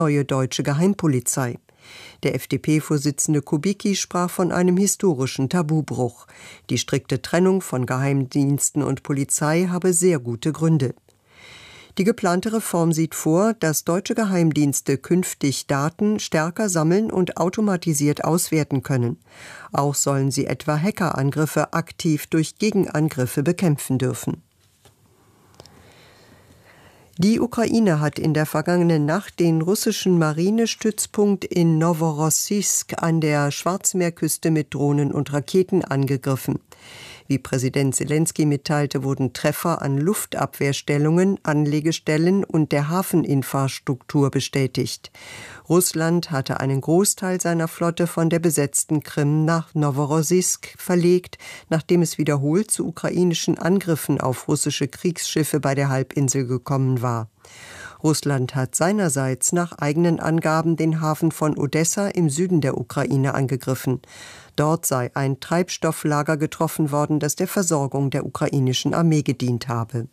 neue deutsche Geheimpolizei. Der FDP-Vorsitzende Kubicki sprach von einem historischen Tabubruch. Die strikte Trennung von Geheimdiensten und Polizei habe sehr gute Gründe. Die geplante Reform sieht vor, dass deutsche Geheimdienste künftig Daten stärker sammeln und automatisiert auswerten können. Auch sollen sie etwa Hackerangriffe aktiv durch Gegenangriffe bekämpfen dürfen. Die Ukraine hat in der vergangenen Nacht den russischen Marinestützpunkt in Noworossijsk an der Schwarzmeerküste mit Drohnen und Raketen angegriffen. Wie Präsident Selenskyj mitteilte, wurden Treffer an Luftabwehrstellungen, Anlegestellen und der Hafeninfrastruktur bestätigt. Russland hatte einen Großteil seiner Flotte von der besetzten Krim nach Noworossijsk verlegt, nachdem es wiederholt zu ukrainischen Angriffen auf russische Kriegsschiffe bei der Halbinsel gekommen war. Russland hat seinerseits nach eigenen Angaben den Hafen von Odessa im Süden der Ukraine angegriffen. Dort sei ein Treibstofflager getroffen worden, das der Versorgung der ukrainischen Armee gedient habe.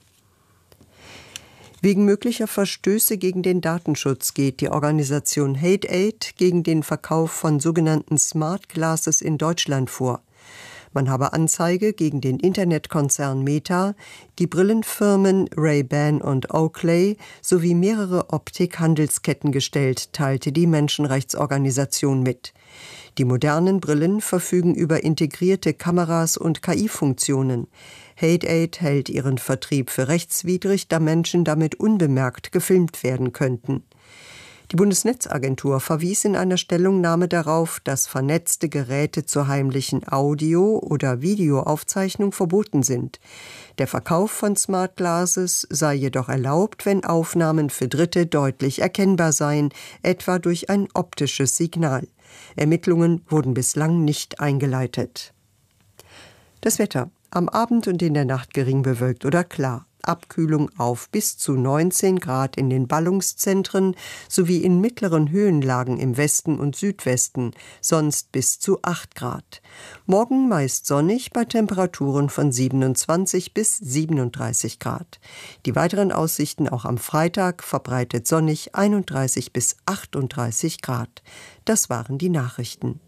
Wegen möglicher Verstöße gegen den Datenschutz geht die Organisation Hate-Aid gegen den Verkauf von sogenannten Smart Glasses in Deutschland vor. Man habe Anzeige gegen den Internetkonzern Meta, die Brillenfirmen Ray-Ban und Oakley sowie mehrere Optikhandelsketten gestellt, teilte die Menschenrechtsorganisation mit. Die modernen Brillen verfügen über integrierte Kameras und KI-Funktionen. Hate-Aid hält ihren Vertrieb für rechtswidrig, da Menschen damit unbemerkt gefilmt werden könnten. Die Bundesnetzagentur verwies in einer Stellungnahme darauf, dass vernetzte Geräte zur heimlichen Audio- oder Videoaufzeichnung verboten sind. Der Verkauf von Smart Glasses sei jedoch erlaubt, wenn Aufnahmen für Dritte deutlich erkennbar seien, etwa durch ein optisches Signal. Ermittlungen wurden bislang nicht eingeleitet. Das Wetter. Am Abend und in der Nacht gering bewölkt oder klar. Abkühlung auf bis zu 19 Grad in den Ballungszentren sowie in mittleren Höhenlagen im Westen und Südwesten, sonst bis zu 8 Grad. Morgen meist sonnig bei Temperaturen von 27 bis 37 Grad. Die weiteren Aussichten auch am Freitag verbreitet sonnig 31 bis 38 Grad. Das waren die Nachrichten.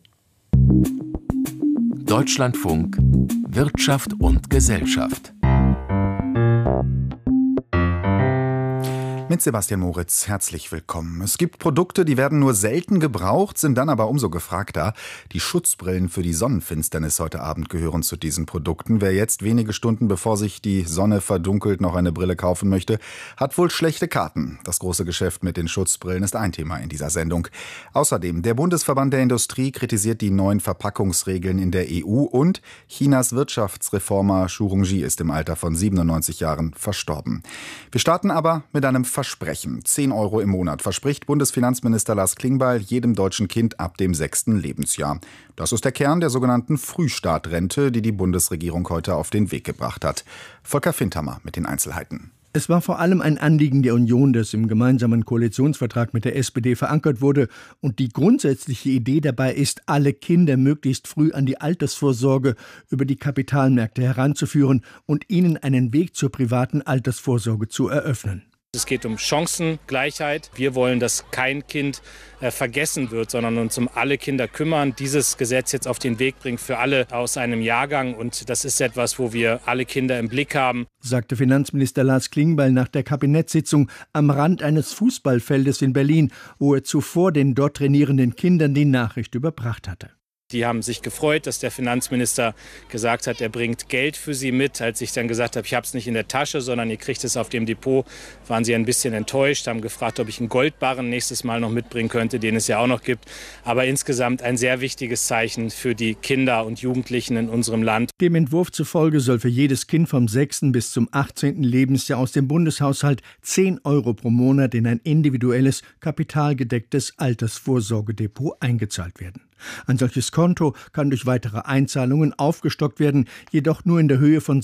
Deutschlandfunk Wirtschaft und Gesellschaft. Mit Sebastian Moritz, herzlich willkommen. Es gibt Produkte, die werden nur selten gebraucht, sind dann aber umso gefragter. Die Schutzbrillen für die Sonnenfinsternis heute Abend gehören zu diesen Produkten. Wer jetzt wenige Stunden bevor sich die Sonne verdunkelt noch eine Brille kaufen möchte, hat wohl schlechte Karten. Das große Geschäft mit den Schutzbrillen ist ein Thema in dieser Sendung. Außerdem, der Bundesverband der Industrie kritisiert die neuen Verpackungsregeln in der EU und Chinas Wirtschaftsreformer Zhu Rongji ist im Alter von 97 Jahren verstorben. Wir starten aber mit einem Versprechen. 10 € im Monat verspricht Bundesfinanzminister Lars Klingbeil jedem deutschen Kind ab dem 6. Lebensjahr. Das ist der Kern der sogenannten Frühstartrente, die die Bundesregierung heute auf den Weg gebracht hat. Volker Findhammer mit den Einzelheiten. Es war vor allem ein Anliegen der Union, das im gemeinsamen Koalitionsvertrag mit der SPD verankert wurde. Und die grundsätzliche Idee dabei ist, alle Kinder möglichst früh an die Altersvorsorge über die Kapitalmärkte heranzuführen und ihnen einen Weg zur privaten Altersvorsorge zu eröffnen. Es geht um Chancengleichheit. Wir wollen, dass kein Kind vergessen wird, sondern uns um alle Kinder kümmern. Dieses Gesetz jetzt auf den Weg bringt für alle aus einem Jahrgang. Und das ist etwas, wo wir alle Kinder im Blick haben, sagte Finanzminister Lars Klingbeil nach der Kabinettssitzung am Rand eines Fußballfeldes in Berlin, wo er zuvor den dort trainierenden Kindern die Nachricht überbracht hatte. Die haben sich gefreut, dass der Finanzminister gesagt hat, er bringt Geld für sie mit. Als ich dann gesagt habe, ich habe es nicht in der Tasche, sondern ihr kriegt es auf dem Depot, waren sie ein bisschen enttäuscht, haben gefragt, ob ich einen Goldbarren nächstes Mal noch mitbringen könnte, den es ja auch noch gibt. Aber insgesamt ein sehr wichtiges Zeichen für die Kinder und Jugendlichen in unserem Land. Dem Entwurf zufolge soll für jedes Kind vom 6. bis zum 18. Lebensjahr aus dem Bundeshaushalt 10 € pro Monat in ein individuelles, kapitalgedecktes Altersvorsorgedepot eingezahlt werden. Ein solches Konto kann durch weitere Einzahlungen aufgestockt werden, jedoch nur in der Höhe von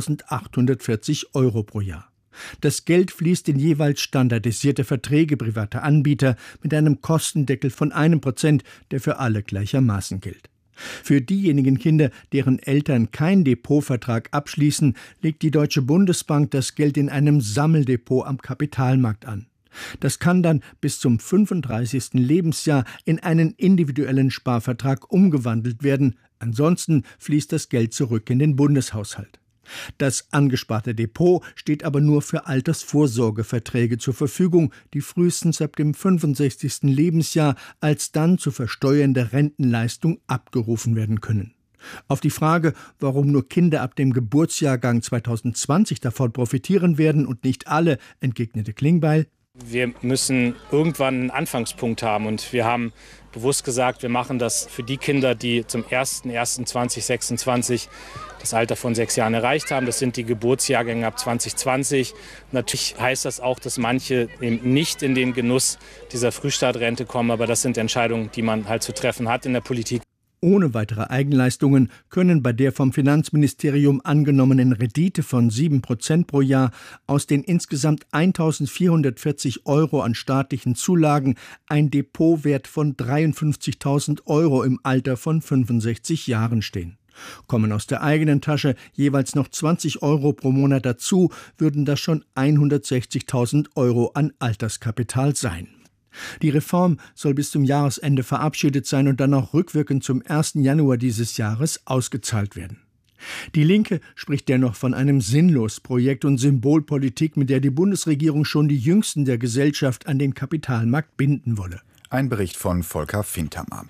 6.840 € pro Jahr. Das Geld fließt in jeweils standardisierte Verträge privater Anbieter mit einem Kostendeckel von 1%, der für alle gleichermaßen gilt. Für diejenigen Kinder, deren Eltern keinen Depotvertrag abschließen, legt die Deutsche Bundesbank das Geld in einem Sammeldepot am Kapitalmarkt an. Das kann dann bis zum 35. Lebensjahr in einen individuellen Sparvertrag umgewandelt werden. Ansonsten fließt das Geld zurück in den Bundeshaushalt. Das angesparte Depot steht aber nur für Altersvorsorgeverträge zur Verfügung, die frühestens ab dem 65. Lebensjahr als dann zu versteuernde Rentenleistung abgerufen werden können. Auf die Frage, warum nur Kinder ab dem Geburtsjahrgang 2020 davon profitieren werden und nicht alle, entgegnete Klingbeil: Wir müssen irgendwann einen Anfangspunkt haben und wir haben bewusst gesagt, wir machen das für die Kinder, die zum 01.01.2026 das Alter von 6 Jahren erreicht haben. Das sind die Geburtsjahrgänge ab 2020. Natürlich heißt das auch, dass manche eben nicht in den Genuss dieser Frühstartrente kommen, aber das sind Entscheidungen, die man halt zu treffen hat in der Politik. Ohne weitere Eigenleistungen können bei der vom Finanzministerium angenommenen Rendite von 7% pro Jahr aus den insgesamt 1.440 € an staatlichen Zulagen ein Depotwert von 53.000 € im Alter von 65 Jahren stehen. Kommen aus der eigenen Tasche jeweils noch 20 € pro Monat dazu, würden das schon 160.000 € an Alterskapital sein. Die Reform soll bis zum Jahresende verabschiedet sein und dann auch rückwirkend zum 1. Januar dieses Jahres ausgezahlt werden. Die Linke spricht dennoch von einem Sinnlosprojekt und Symbolpolitik, mit der die Bundesregierung schon die Jüngsten der Gesellschaft an den Kapitalmarkt binden wolle. Ein Bericht von Volker Fintermer.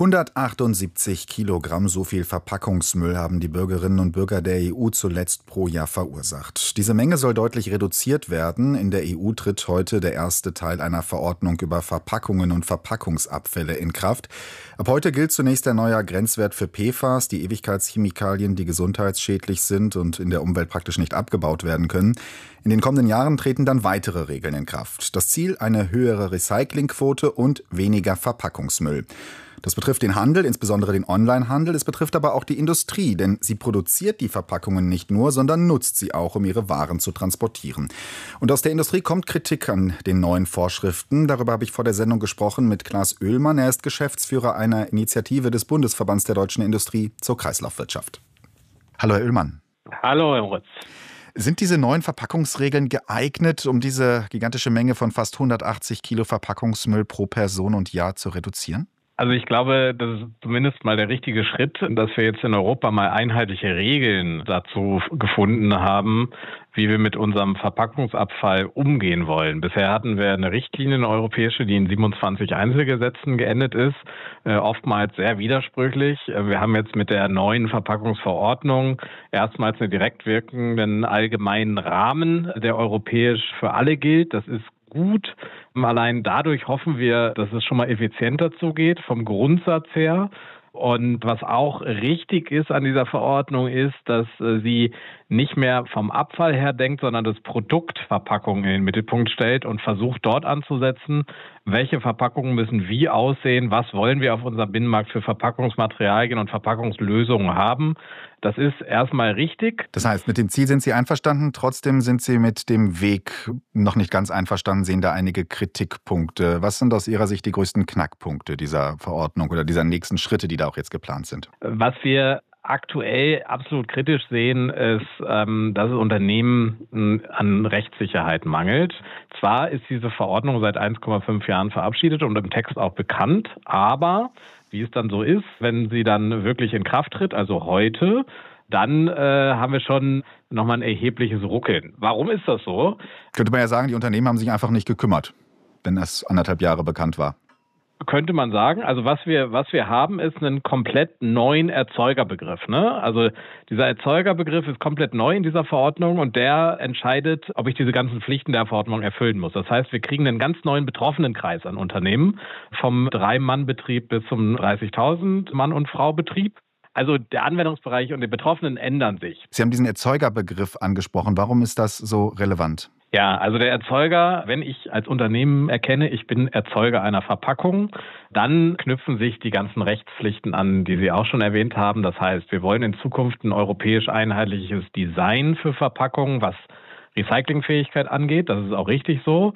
178 Kilogramm, so viel Verpackungsmüll haben die Bürgerinnen und Bürger der EU zuletzt pro Jahr verursacht. Diese Menge soll deutlich reduziert werden. In der EU tritt heute der erste Teil einer Verordnung über Verpackungen und Verpackungsabfälle in Kraft. Ab heute gilt zunächst der neue Grenzwert für PFAS, die Ewigkeitschemikalien, die gesundheitsschädlich sind und in der Umwelt praktisch nicht abgebaut werden können. In den kommenden Jahren treten dann weitere Regeln in Kraft. Das Ziel: eine höhere Recyclingquote und weniger Verpackungsmüll. Das betrifft den Handel, insbesondere den Onlinehandel. Es betrifft aber auch die Industrie, denn sie produziert die Verpackungen nicht nur, sondern nutzt sie auch, um ihre Waren zu transportieren. Und aus der Industrie kommt Kritik an den neuen Vorschriften. Darüber habe ich vor der Sendung gesprochen mit Klaas Oehlmann. Er ist Geschäftsführer einer Initiative des Bundesverbands der deutschen Industrie zur Kreislaufwirtschaft. Hallo, Herr Oehlmann. Hallo, Herr Rutz. Sind diese neuen Verpackungsregeln geeignet, um diese gigantische Menge von fast 180 Kilo Verpackungsmüll pro Person und Jahr zu reduzieren? Also ich glaube, das ist zumindest mal der richtige Schritt, dass wir jetzt in Europa mal einheitliche Regeln dazu gefunden haben, wie wir mit unserem Verpackungsabfall umgehen wollen. Bisher hatten wir eine Richtlinie, eine europäische, die in 27 Einzelgesetzen geendet ist, oftmals sehr widersprüchlich. Wir haben jetzt mit der neuen Verpackungsverordnung erstmals einen direkt wirkenden allgemeinen Rahmen, der europäisch für alle gilt. Das ist gut. Allein dadurch hoffen wir, dass es schon mal effizienter zugeht, vom Grundsatz her. Und was auch richtig ist an dieser Verordnung ist, dass sie nicht mehr vom Abfall her denkt, sondern das Produkt Verpackung in den Mittelpunkt stellt und versucht dort anzusetzen, welche Verpackungen müssen wie aussehen, was wollen wir auf unserem Binnenmarkt für Verpackungsmaterialien und Verpackungslösungen haben. Das ist erstmal richtig. Das heißt, mit dem Ziel sind Sie einverstanden, trotzdem sind Sie mit dem Weg noch nicht ganz einverstanden, sehen da einige Kritikpunkte. Was sind aus Ihrer Sicht die größten Knackpunkte dieser Verordnung oder dieser nächsten Schritte, die da auch jetzt geplant sind? Was wir aktuell absolut kritisch sehen, ist, dass es Unternehmen an Rechtssicherheit mangelt. Zwar ist diese Verordnung seit 1,5 Jahren verabschiedet und im Text auch bekannt, aber wie es dann so ist, wenn sie dann wirklich in Kraft tritt, also heute, dann haben wir schon nochmal ein erhebliches Ruckeln. Warum ist das so? Könnte man ja sagen, die Unternehmen haben sich einfach nicht gekümmert, wenn das 1,5 Jahre bekannt war. Könnte man sagen. Also was wir haben, ist einen komplett neuen Erzeugerbegriff. Ne? Also dieser Erzeugerbegriff ist komplett neu in dieser Verordnung und der entscheidet, ob ich diese ganzen Pflichten der Verordnung erfüllen muss. Das heißt, wir kriegen einen ganz neuen Betroffenenkreis an Unternehmen, vom 3-Mann-Betrieb bis zum 30.000 Mann- und Frau-Betrieb. Also der Anwendungsbereich und die Betroffenen ändern sich. Sie haben diesen Erzeugerbegriff angesprochen. Warum ist das so relevant? Ja, also der Erzeuger, wenn ich als Unternehmen erkenne, ich bin Erzeuger einer Verpackung, dann knüpfen sich die ganzen Rechtspflichten an, die Sie auch schon erwähnt haben. Das heißt, wir wollen in Zukunft ein europäisch einheitliches Design für Verpackungen, was Recyclingfähigkeit angeht. Das ist auch richtig so.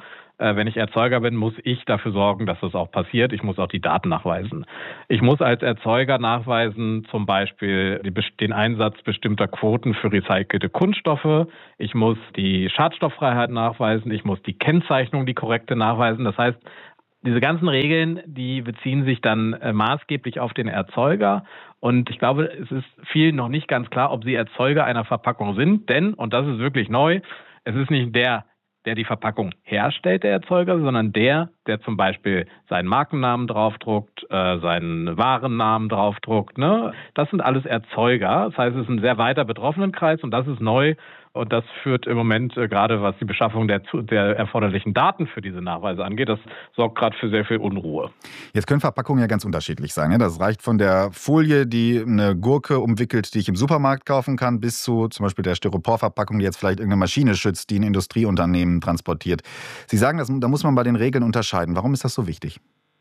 Wenn ich Erzeuger bin, muss ich dafür sorgen, dass das auch passiert. Ich muss auch die Daten nachweisen. Ich muss als Erzeuger nachweisen, zum Beispiel den Einsatz bestimmter Quoten für recycelte Kunststoffe. Ich muss die Schadstofffreiheit nachweisen. Ich muss die Kennzeichnung, die korrekte nachweisen. Das heißt, diese ganzen Regeln, die beziehen sich dann maßgeblich auf den Erzeuger. Und ich glaube, es ist vielen noch nicht ganz klar, ob sie Erzeuger einer Verpackung sind. Denn, und das ist wirklich neu, es ist nicht der die Verpackung herstellt, der Erzeuger, sondern der zum Beispiel seinen Markennamen draufdruckt, seinen Warennamen draufdruckt. Ne? Das sind alles Erzeuger. Das heißt, es ist ein sehr weiter Betroffenenkreis und das ist neu. Und das führt im Moment, gerade was die Beschaffung der erforderlichen Daten für diese Nachweise angeht, das sorgt gerade für sehr viel Unruhe. Jetzt können Verpackungen ja ganz unterschiedlich sein. Das reicht von der Folie, die eine Gurke umwickelt, die ich im Supermarkt kaufen kann, bis zu zum Beispiel der Styroporverpackung, die jetzt vielleicht irgendeine Maschine schützt, die ein Industrieunternehmen transportiert. Sie sagen, da muss man bei den Regeln unterscheiden. Warum ist das so wichtig?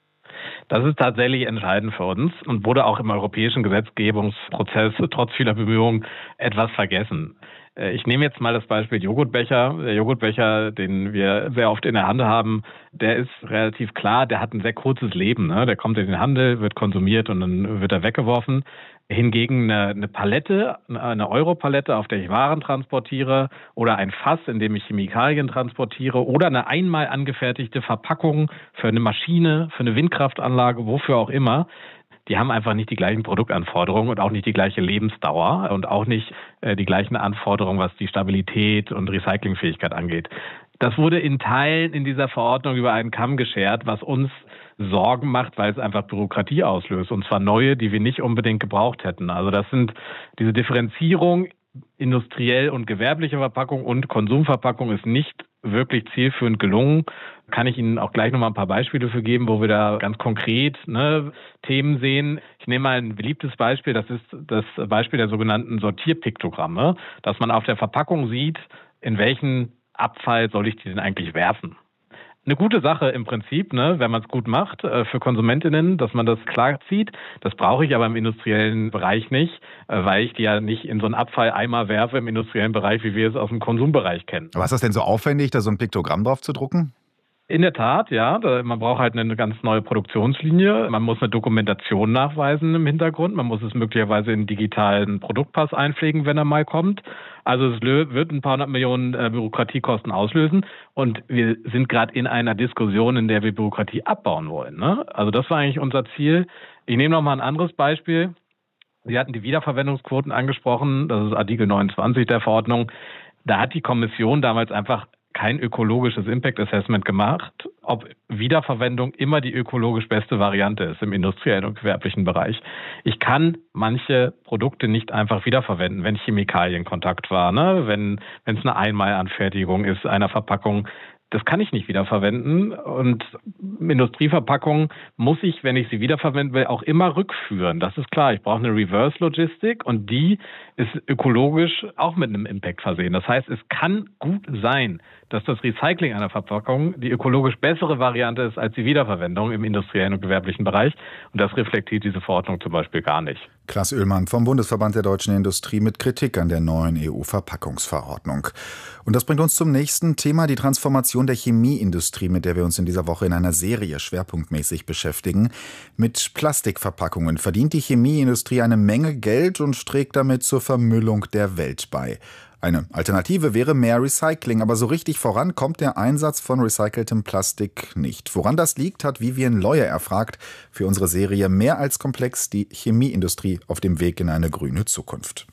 Das ist tatsächlich entscheidend für uns und wurde auch im europäischen Gesetzgebungsprozess trotz vieler Bemühungen etwas vergessen. Ich nehme jetzt mal das Beispiel Joghurtbecher. Der Joghurtbecher, den wir sehr oft in der Hand haben, der ist relativ klar, der hat ein sehr kurzes Leben. Ne? Der kommt in den Handel, wird konsumiert und dann wird er weggeworfen. Hingegen eine Palette, eine Europalette, auf der ich Waren transportiere, oder ein Fass, in dem ich Chemikalien transportiere, oder eine einmal angefertigte Verpackung für eine Maschine, für eine Windkraftanlage, wofür auch immer, die haben einfach nicht die gleichen Produktanforderungen und auch nicht die gleiche Lebensdauer und auch nicht die gleichen Anforderungen, was die Stabilität und Recyclingfähigkeit angeht. Das wurde in Teilen in dieser Verordnung über einen Kamm geschert, was uns Sorgen macht, weil es einfach Bürokratie auslöst. Und zwar neue, die wir nicht unbedingt gebraucht hätten. Also das sind diese Differenzierung industriell und gewerbliche Verpackung und Konsumverpackung ist nicht wirklich zielführend gelungen. Kann ich Ihnen auch gleich nochmal ein paar Beispiele für geben, wo wir da ganz konkret Themen sehen. Ich nehme mal ein beliebtes Beispiel, das ist das Beispiel der sogenannten Sortierpiktogramme, dass man auf der Verpackung sieht, in welchen Abfall soll ich die denn eigentlich werfen. Eine gute Sache im Prinzip, wenn man es gut macht, für KonsumentInnen, dass man das klar zieht. Das brauche ich aber im industriellen Bereich nicht, weil ich die ja nicht in so einen Abfalleimer werfe im industriellen Bereich, wie wir es aus dem Konsumbereich kennen. Aber ist das denn so aufwendig, da so ein Piktogramm drauf zu drucken? In der Tat, ja. Man braucht halt eine ganz neue Produktionslinie. Man muss eine Dokumentation nachweisen im Hintergrund. Man muss es möglicherweise in einen digitalen Produktpass einpflegen, wenn er mal kommt. Also es wird ein paar hundert Millionen Bürokratiekosten auslösen. Und wir sind gerade in einer Diskussion, in der wir Bürokratie abbauen wollen. Ne? Also das war eigentlich unser Ziel. Ich nehme noch mal ein anderes Beispiel. Sie hatten die Wiederverwendungsquoten angesprochen. Das ist Artikel 29 der Verordnung. Da hat die Kommission damals einfach kein ökologisches Impact Assessment gemacht, ob Wiederverwendung immer die ökologisch beste Variante ist im industriellen und gewerblichen Bereich. Ich kann manche Produkte nicht einfach wiederverwenden, wenn Chemikalienkontakt war, wenn es eine Einmalanfertigung ist einer Verpackung. Das kann ich nicht wiederverwenden und Industrieverpackungen muss ich, wenn ich sie wiederverwenden will, auch immer rückführen. Das ist klar, ich brauche eine Reverse-Logistik und die ist ökologisch auch mit einem Impact versehen. Das heißt, es kann gut sein, dass das Recycling einer Verpackung die ökologisch bessere Variante ist als die Wiederverwendung im industriellen und gewerblichen Bereich. Und das reflektiert diese Verordnung zum Beispiel gar nicht. Klaas Oehlmann vom Bundesverband der deutschen Industrie mit Kritik an der neuen EU-Verpackungsverordnung. Und das bringt uns zum nächsten Thema, die Transformation der Chemieindustrie, mit der wir uns in dieser Woche in einer Serie schwerpunktmäßig beschäftigen. Mit Plastikverpackungen verdient die Chemieindustrie eine Menge Geld und trägt damit zur Vermüllung der Welt bei. Eine Alternative wäre mehr Recycling, aber so richtig voran kommt der Einsatz von recyceltem Plastik nicht. Woran das liegt, hat Vivian Leuer erfragt für unsere Serie Mehr als komplex, die Chemieindustrie auf dem Weg in eine grüne Zukunft.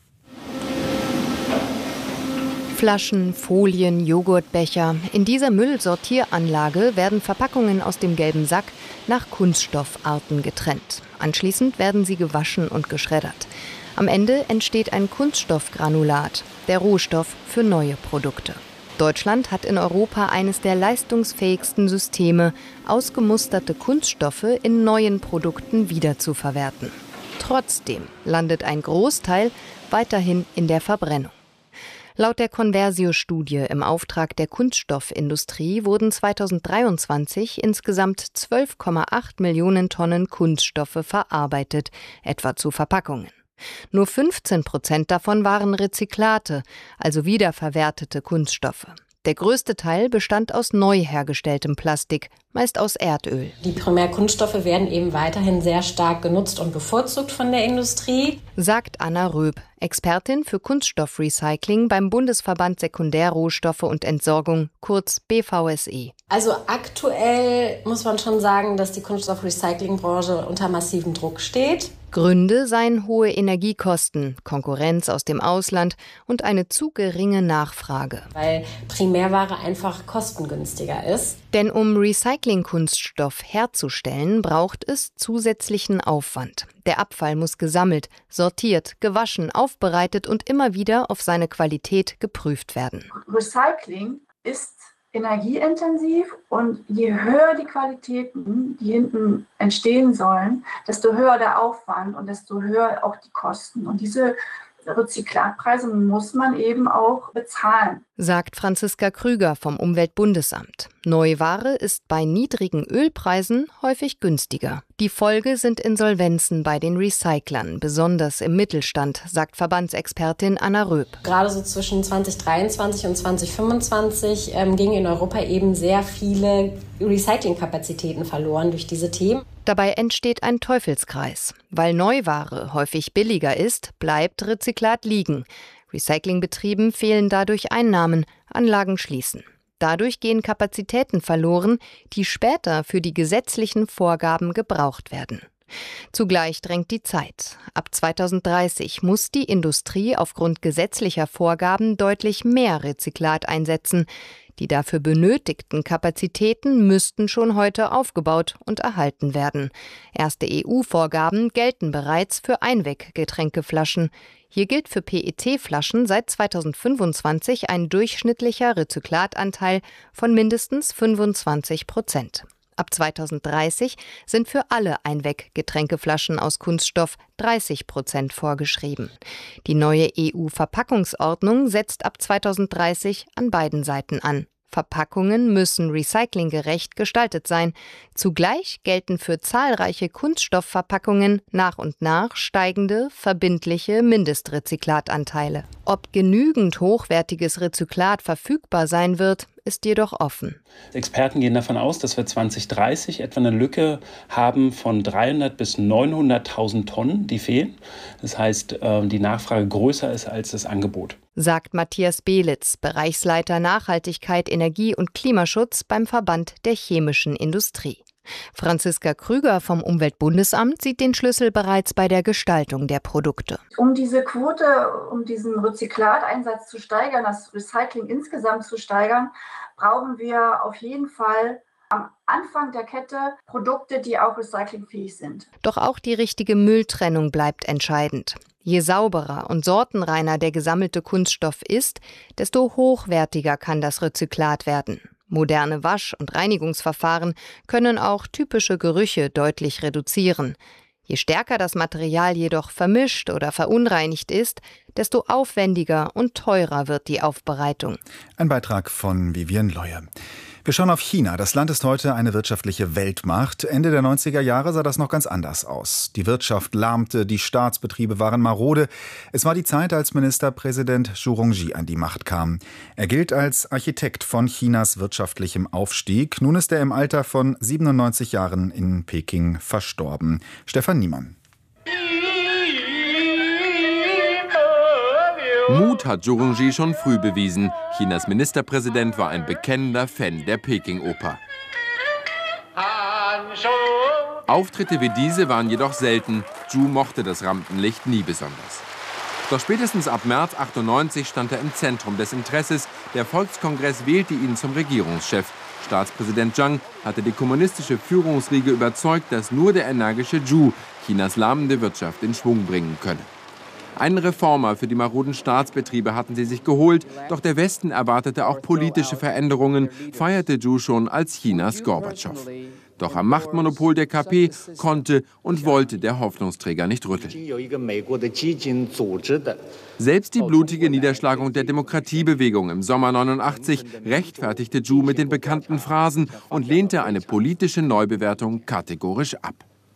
Flaschen, Folien, Joghurtbecher. In dieser Müllsortieranlage werden Verpackungen aus dem gelben Sack nach Kunststoffarten getrennt. Anschließend werden sie gewaschen und geschreddert. Am Ende entsteht ein Kunststoffgranulat, der Rohstoff für neue Produkte. Deutschland hat in Europa eines der leistungsfähigsten Systeme, ausgemusterte Kunststoffe in neuen Produkten wiederzuverwerten. Trotzdem landet ein Großteil weiterhin in der Verbrennung. Laut der Conversio-Studie im Auftrag der Kunststoffindustrie wurden 2023 insgesamt 12,8 Millionen Tonnen Kunststoffe verarbeitet, etwa zu Verpackungen. Nur 15% davon waren Rezyklate, also wiederverwertete Kunststoffe. Der größte Teil bestand aus neu hergestelltem Plastik, meist aus Erdöl. Die Primärkunststoffe werden eben weiterhin sehr stark genutzt und bevorzugt von der Industrie, sagt Anna Röb, Expertin für Kunststoffrecycling beim Bundesverband Sekundärrohstoffe und Entsorgung, kurz BVSE. Also aktuell muss man schon sagen, dass die Kunststoffrecyclingbranche unter massivem Druck steht. Gründe seien hohe Energiekosten, Konkurrenz aus dem Ausland und eine zu geringe Nachfrage. Weil Primärware einfach kostengünstiger ist. Denn um Recyclingkunststoff herzustellen, braucht es zusätzlichen Aufwand. Der Abfall muss gesammelt, sortiert, gewaschen, aufbereitet und immer wieder auf seine Qualität geprüft werden. Recycling ist energieintensiv und je höher die Qualitäten, die hinten entstehen sollen, desto höher der Aufwand und desto höher auch die Kosten. Und diese Rezyklatpreise muss man eben auch bezahlen, sagt Franziska Krüger vom Umweltbundesamt. Neuware ist bei niedrigen Ölpreisen häufig günstiger. Die Folge sind Insolvenzen bei den Recyclern, besonders im Mittelstand, sagt Verbandsexpertin Anna Röb. Gerade so zwischen 2023 und 2025 gingen in Europa eben sehr viele Recyclingkapazitäten verloren durch diese Themen. Dabei entsteht ein Teufelskreis. Weil Neuware häufig billiger ist, bleibt Rezyklat liegen. Recyclingbetrieben fehlen dadurch Einnahmen, Anlagen schließen. Dadurch gehen Kapazitäten verloren, die später für die gesetzlichen Vorgaben gebraucht werden. Zugleich drängt die Zeit. Ab 2030 muss die Industrie aufgrund gesetzlicher Vorgaben deutlich mehr Rezyklat einsetzen. Die dafür benötigten Kapazitäten müssten schon heute aufgebaut und erhalten werden. Erste EU-Vorgaben gelten bereits für Einweggetränkeflaschen. Hier gilt für PET-Flaschen seit 2025 ein durchschnittlicher Rezyklatanteil von mindestens 25%. Ab 2030 sind für alle Einweggetränkeflaschen aus Kunststoff 30% vorgeschrieben. Die neue EU-Verpackungsordnung setzt ab 2030 an beiden Seiten an. Verpackungen müssen recyclinggerecht gestaltet sein. Zugleich gelten für zahlreiche Kunststoffverpackungen nach und nach steigende, verbindliche Mindestrezyklatanteile. Ob genügend hochwertiges Rezyklat verfügbar sein wird, ist jedoch offen. Experten gehen davon aus, dass wir 2030 etwa eine Lücke haben von 300.000 bis 900.000 Tonnen, die fehlen. Das heißt, die Nachfrage größer ist als das Angebot. Sagt Matthias Belitz, Bereichsleiter Nachhaltigkeit, Energie und Klimaschutz beim Verband der chemischen Industrie. Franziska Krüger vom Umweltbundesamt sieht den Schlüssel bereits bei der Gestaltung der Produkte. Um diese Quote, um diesen Rezyklateinsatz zu steigern, das Recycling insgesamt zu steigern, brauchen wir auf jeden Fall am Anfang der Kette Produkte, die auch recyclingfähig sind. Doch auch die richtige Mülltrennung bleibt entscheidend. Je sauberer und sortenreiner der gesammelte Kunststoff ist, desto hochwertiger kann das Rezyklat werden. Moderne Wasch- und Reinigungsverfahren können auch typische Gerüche deutlich reduzieren. Je stärker das Material jedoch vermischt oder verunreinigt ist, desto aufwendiger und teurer wird die Aufbereitung. Ein Beitrag von Vivian Leue. Wir schauen auf China. Das Land ist heute eine wirtschaftliche Weltmacht. Ende der 90er Jahre sah das noch ganz anders aus. Die Wirtschaft lahmte, die Staatsbetriebe waren marode. Es war die Zeit, als Ministerpräsident Zhu Rongji an die Macht kam. Er gilt als Architekt von Chinas wirtschaftlichem Aufstieg. Nun ist er im Alter von 97 Jahren in Peking verstorben. Stefan Niemann. Mut hat Zhu Rongji schon früh bewiesen. Chinas Ministerpräsident war ein bekennender Fan der Peking-Oper. Auftritte wie diese waren jedoch selten. Zhu mochte das Rampenlicht nie besonders. Doch spätestens ab März 98 stand er im Zentrum des Interesses. Der Volkskongress wählte ihn zum Regierungschef. Staatspräsident Zhang hatte die kommunistische Führungsriege überzeugt, dass nur der energische Zhu Chinas lahmende Wirtschaft in Schwung bringen könne. Einen Reformer für die maroden Staatsbetriebe hatten sie sich geholt, doch der Westen erwartete auch politische Veränderungen, feierte Zhu schon als Chinas Gorbatschow. Doch am Machtmonopol der KP konnte und wollte der Hoffnungsträger nicht rütteln. Selbst die blutige Niederschlagung der Demokratiebewegung im Sommer 89 rechtfertigte Zhu mit den bekannten Phrasen und lehnte eine politische Neubewertung kategorisch ab.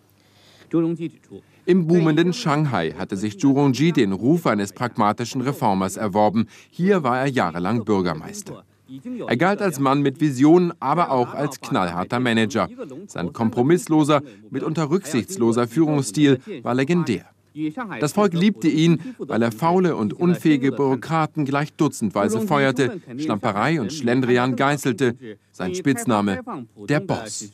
Im boomenden Shanghai hatte sich Zhu Rongji den Ruf eines pragmatischen Reformers erworben. Hier war er jahrelang Bürgermeister. Er galt als Mann mit Visionen, aber auch als knallharter Manager. Sein kompromissloser, mitunter rücksichtsloser Führungsstil war legendär. Das Volk liebte ihn, weil er faule und unfähige Bürokraten gleich dutzendweise feuerte, Schlamperei und Schlendrian geißelte. Sein Spitzname, der Boss.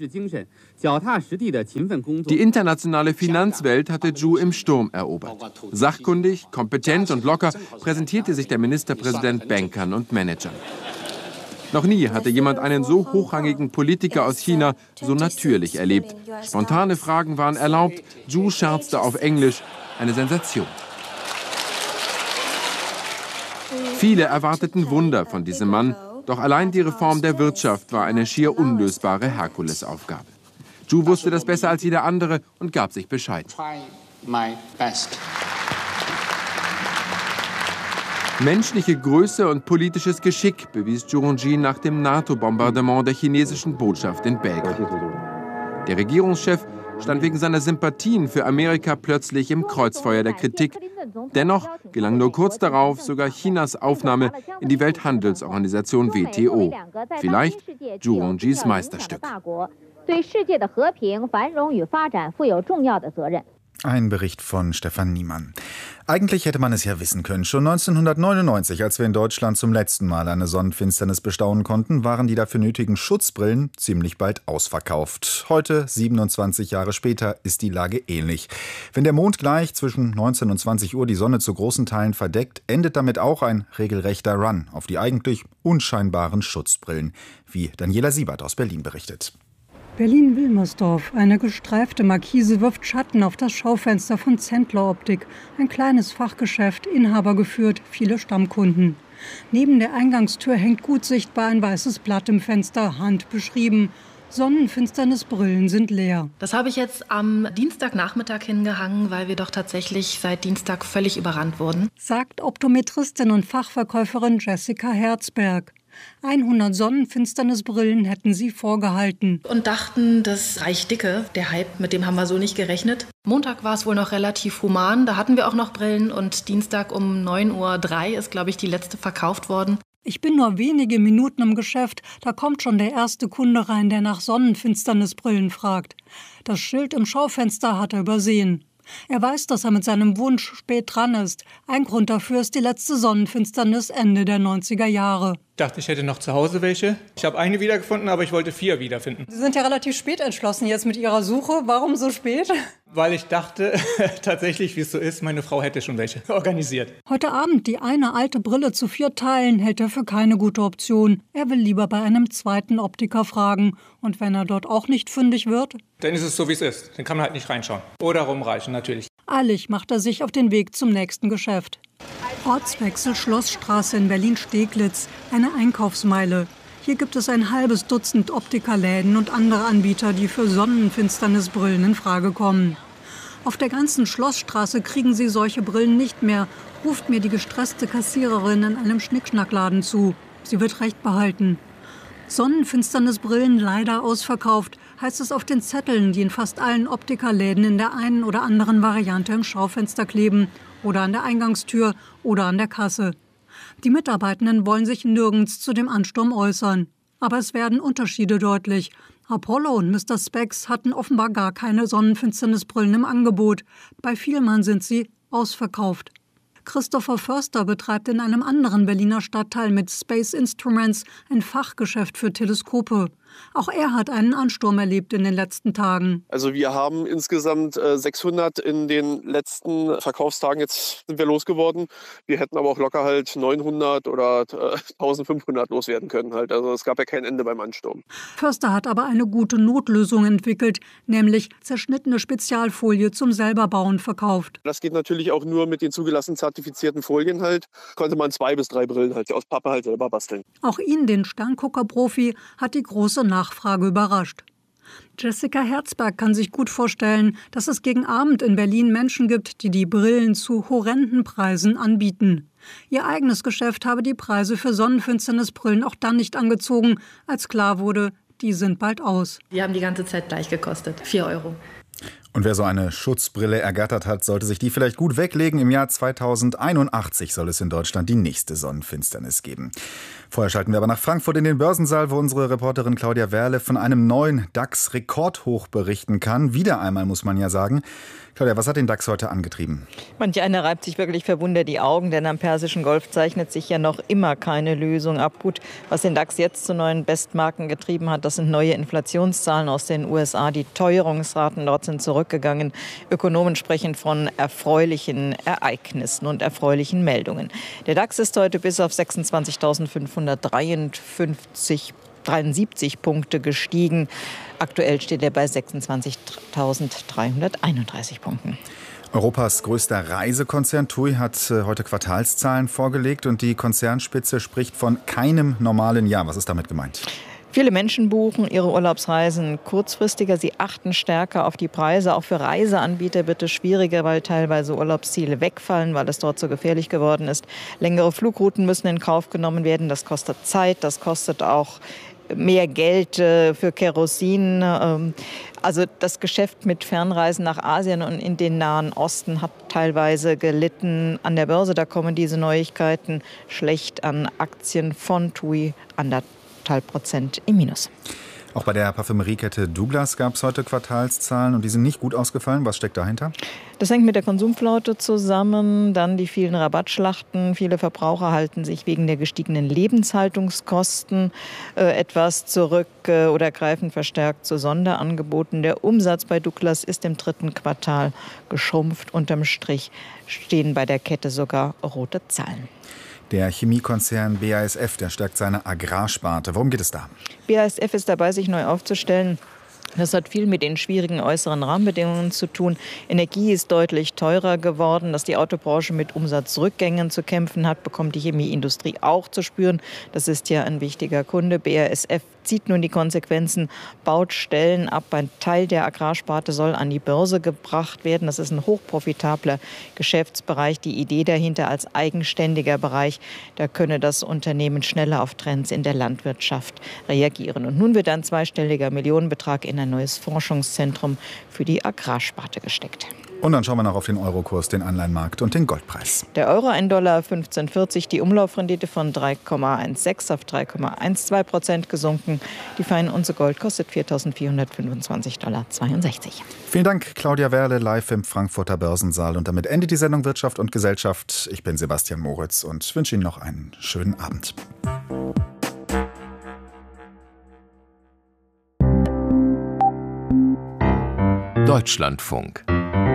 Die internationale Finanzwelt hatte Zhu im Sturm erobert. Sachkundig, kompetent und locker präsentierte sich der Ministerpräsident Bankern und Managern. Noch nie hatte jemand einen so hochrangigen Politiker aus China so natürlich erlebt. Spontane Fragen waren erlaubt, Zhu scherzte auf Englisch. Eine Sensation. Viele erwarteten Wunder von diesem Mann, doch allein die Reform der Wirtschaft war eine schier unlösbare Herkulesaufgabe. Zhu wusste das besser als jeder andere und gab sich bescheiden. Menschliche Größe und politisches Geschick bewies Zhu Rongji nach dem NATO-Bombardement der chinesischen Botschaft in Belgrad. Der Regierungschef stand wegen seiner Sympathien für Amerika plötzlich im Kreuzfeuer der Kritik. Dennoch gelang nur kurz darauf sogar Chinas Aufnahme in die Welthandelsorganisation WTO. Vielleicht Zhu Rongjis Meisterstück. Ein Bericht von Stefan Niemann. Eigentlich hätte man es ja wissen können. Schon 1999, als wir in Deutschland zum letzten Mal eine Sonnenfinsternis bestaunen konnten, waren die dafür nötigen Schutzbrillen ziemlich bald ausverkauft. Heute, 27 Jahre später, ist die Lage ähnlich. Wenn der Mond gleich zwischen 19 und 20 Uhr die Sonne zu großen Teilen verdeckt, endet damit auch ein regelrechter Run auf die eigentlich unscheinbaren Schutzbrillen, wie Daniela Siebert aus Berlin berichtet. Berlin-Wilmersdorf. Eine gestreifte Markise wirft Schatten auf das Schaufenster von Zentler Optik. Ein kleines Fachgeschäft, Inhaber geführt, viele Stammkunden. Neben der Eingangstür hängt gut sichtbar ein weißes Blatt im Fenster, handbeschrieben. Sonnenfinsternisbrillen sind leer. Das habe ich jetzt am Dienstagnachmittag hingehangen, weil wir doch tatsächlich seit Dienstag völlig überrannt wurden. Sagt Optometristin und Fachverkäuferin Jessica Herzberg. 100 Sonnenfinsternisbrillen hätten sie vorgehalten. Und dachten, das reicht dicke. Der Hype, mit dem haben wir so nicht gerechnet. Montag war es wohl noch relativ human, da hatten wir auch noch Brillen. Und Dienstag um 9:03 Uhr ist, glaube ich, die letzte verkauft worden. Ich bin nur wenige Minuten im Geschäft, da kommt schon der erste Kunde rein, der nach Sonnenfinsternisbrillen fragt. Das Schild im Schaufenster hat er übersehen. Er weiß, dass er mit seinem Wunsch spät dran ist. Ein Grund dafür ist die letzte Sonnenfinsternis Ende der 90er Jahre. Ich dachte, ich hätte noch zu Hause welche. Ich habe eine wiedergefunden, aber ich wollte 4 wiederfinden. Sie sind ja relativ spät entschlossen jetzt mit Ihrer Suche. Warum so spät? Weil ich dachte, tatsächlich, wie es so ist, meine Frau hätte schon welche organisiert. Heute Abend die eine alte Brille zu 4 Teilen hält er für keine gute Option. Er will lieber bei einem zweiten Optiker fragen. Und wenn er dort auch nicht fündig wird? Dann ist es so, wie es ist. Dann kann man halt nicht reinschauen. Oder rumreichen, natürlich. Eilig macht er sich auf den Weg zum nächsten Geschäft. Ortswechsel Schlossstraße in Berlin-Steglitz, eine Einkaufsmeile. Hier gibt es ein halbes Dutzend Optikerläden und andere Anbieter, die für Sonnenfinsternisbrillen in Frage kommen. Auf der ganzen Schlossstraße kriegen Sie solche Brillen nicht mehr, ruft mir die gestresste Kassiererin in einem Schnickschnackladen zu. Sie wird recht behalten. Sonnenfinsternisbrillen leider ausverkauft, heißt es auf den Zetteln, die in fast allen Optikerläden in der einen oder anderen Variante im Schaufenster kleben oder an der Eingangstür oder an der Kasse. Die Mitarbeitenden wollen sich nirgends zu dem Ansturm äußern. Aber es werden Unterschiede deutlich. Apollo und Mr. Spex hatten offenbar gar keine Sonnenfinsternisbrillen im Angebot. Bei Vielmann sind sie ausverkauft. Christopher Förster betreibt in einem anderen Berliner Stadtteil mit Space Instruments ein Fachgeschäft für Teleskope. Auch er hat einen Ansturm erlebt in den letzten Tagen. Also wir haben insgesamt 600 in den letzten Verkaufstagen. Jetzt sind wir losgeworden. Wir hätten aber auch locker halt 900 oder 1500 loswerden können. Halt. Also es gab ja kein Ende beim Ansturm. Förster hat aber eine gute Notlösung entwickelt, nämlich zerschnittene Spezialfolie zum Selberbauen verkauft. Das geht natürlich auch nur mit den zugelassenen zertifizierten Folien halt. Konnte man 2 bis 3 Brillen halt aus Pappe halt selber basteln. Auch ihn, den Sterngucker-Profi, hat die große Nachfrage überrascht. Jessica Herzberg kann sich gut vorstellen, dass es gegen Abend in Berlin Menschen gibt, die die Brillen zu horrenden Preisen anbieten. Ihr eigenes Geschäft habe die Preise für Sonnenfinsternisbrillen auch dann nicht angezogen, als klar wurde, die sind bald aus. Die haben die ganze Zeit gleich gekostet, 4 €. Und wer so eine Schutzbrille ergattert hat, sollte sich die vielleicht gut weglegen. Im Jahr 2081 soll es in Deutschland die nächste Sonnenfinsternis geben. Vorher schalten wir aber nach Frankfurt in den Börsensaal, wo unsere Reporterin Claudia Werle von einem neuen DAX-Rekordhoch berichten kann. Wieder einmal, muss man ja sagen. Claudia, was hat den DAX heute angetrieben? Manch einer reibt sich wirklich verwundert die Augen, denn am Persischen Golf zeichnet sich ja noch immer keine Lösung ab. Gut, was den DAX jetzt zu neuen Bestmarken getrieben hat, das sind neue Inflationszahlen aus den USA. Die Teuerungsraten dort sind zurückgegangen. Ökonomen sprechen von erfreulichen Ereignissen und erfreulichen Meldungen. Der DAX ist heute bis auf 26.573 Punkte gestiegen. Aktuell steht er bei 26.331 Punkten. Europas größter Reisekonzern TUI hat heute Quartalszahlen vorgelegt und die Konzernspitze spricht von keinem normalen Jahr. Was ist damit gemeint? Viele Menschen buchen ihre Urlaubsreisen kurzfristiger. Sie achten stärker auf die Preise. Auch für Reiseanbieter wird es schwieriger, weil teilweise Urlaubsziele wegfallen, weil es dort so gefährlich geworden ist. Längere Flugrouten müssen in Kauf genommen werden. Das kostet Zeit, das kostet auch mehr Geld für Kerosin. Also das Geschäft mit Fernreisen nach Asien und in den Nahen Osten hat teilweise gelitten. An der Börse, da kommen diese Neuigkeiten schlecht an. Aktien von TUI 1,5% im Minus. Auch bei der Parfümeriekette Douglas gab es heute Quartalszahlen und die sind nicht gut ausgefallen. Was steckt dahinter? Das hängt mit der Konsumflaute zusammen, dann die vielen Rabattschlachten. Viele Verbraucher halten sich wegen der gestiegenen Lebenshaltungskosten etwas zurück oder greifen verstärkt zu Sonderangeboten. Der Umsatz bei Douglas ist im 3. Quartal geschrumpft. Unterm Strich stehen bei der Kette sogar rote Zahlen. Der Chemiekonzern BASF, der stärkt seine Agrarsparte. Worum geht es da? BASF ist dabei, sich neu aufzustellen. Das hat viel mit den schwierigen äußeren Rahmenbedingungen zu tun. Energie ist deutlich teurer geworden. Dass die Autobranche mit Umsatzrückgängen zu kämpfen hat, bekommt die Chemieindustrie auch zu spüren. Das ist ja ein wichtiger Kunde. BASF zieht nun die Konsequenzen, baut Stellen ab. Ein Teil der Agrarsparte soll an die Börse gebracht werden. Das ist ein hochprofitabler Geschäftsbereich. Die Idee dahinter als eigenständiger Bereich, da könne das Unternehmen schneller auf Trends in der Landwirtschaft reagieren. Und nun wird ein zweistelliger Millionenbetrag in ein neues Forschungszentrum für die Agrarsparte gesteckt. Und dann schauen wir noch auf den Eurokurs, den Anleihenmarkt und den Goldpreis. Der Euro $1,1540, die Umlaufrendite von 3,16 auf 3,12% gesunken. Die feine Unze Gold kostet $4.425,62. Vielen Dank, Claudia Werle, live im Frankfurter Börsensaal. Und damit endet die Sendung Wirtschaft und Gesellschaft. Ich bin Sebastian Moritz und wünsche Ihnen noch einen schönen Abend. Deutschlandfunk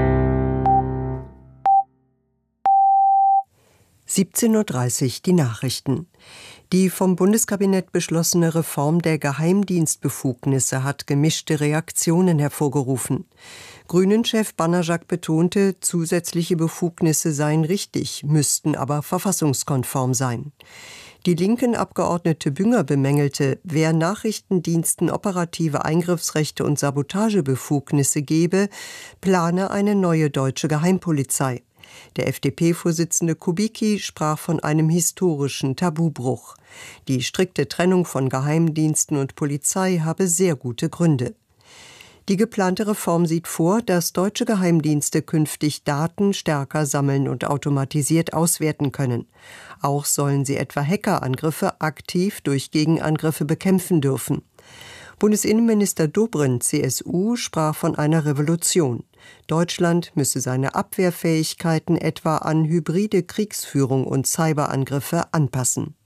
17:30 Uhr die Nachrichten. Die vom Bundeskabinett beschlossene Reform der Geheimdienstbefugnisse hat gemischte Reaktionen hervorgerufen. Grünen-Chef Banajak betonte, zusätzliche Befugnisse seien richtig, müssten aber verfassungskonform sein. Die linken Abgeordnete Bünger bemängelte, wer Nachrichtendiensten operative Eingriffsrechte und Sabotagebefugnisse gebe, plane eine neue deutsche Geheimpolizei. Der FDP-Vorsitzende Kubicki sprach von einem historischen Tabubruch. Die strikte Trennung von Geheimdiensten und Polizei habe sehr gute Gründe. Die geplante Reform sieht vor, dass deutsche Geheimdienste künftig Daten stärker sammeln und automatisiert auswerten können. Auch sollen sie etwa Hackerangriffe aktiv durch Gegenangriffe bekämpfen dürfen. Bundesinnenminister Dobrindt, CSU, sprach von einer Revolution. Deutschland müsse seine Abwehrfähigkeiten etwa an hybride Kriegsführung und Cyberangriffe anpassen.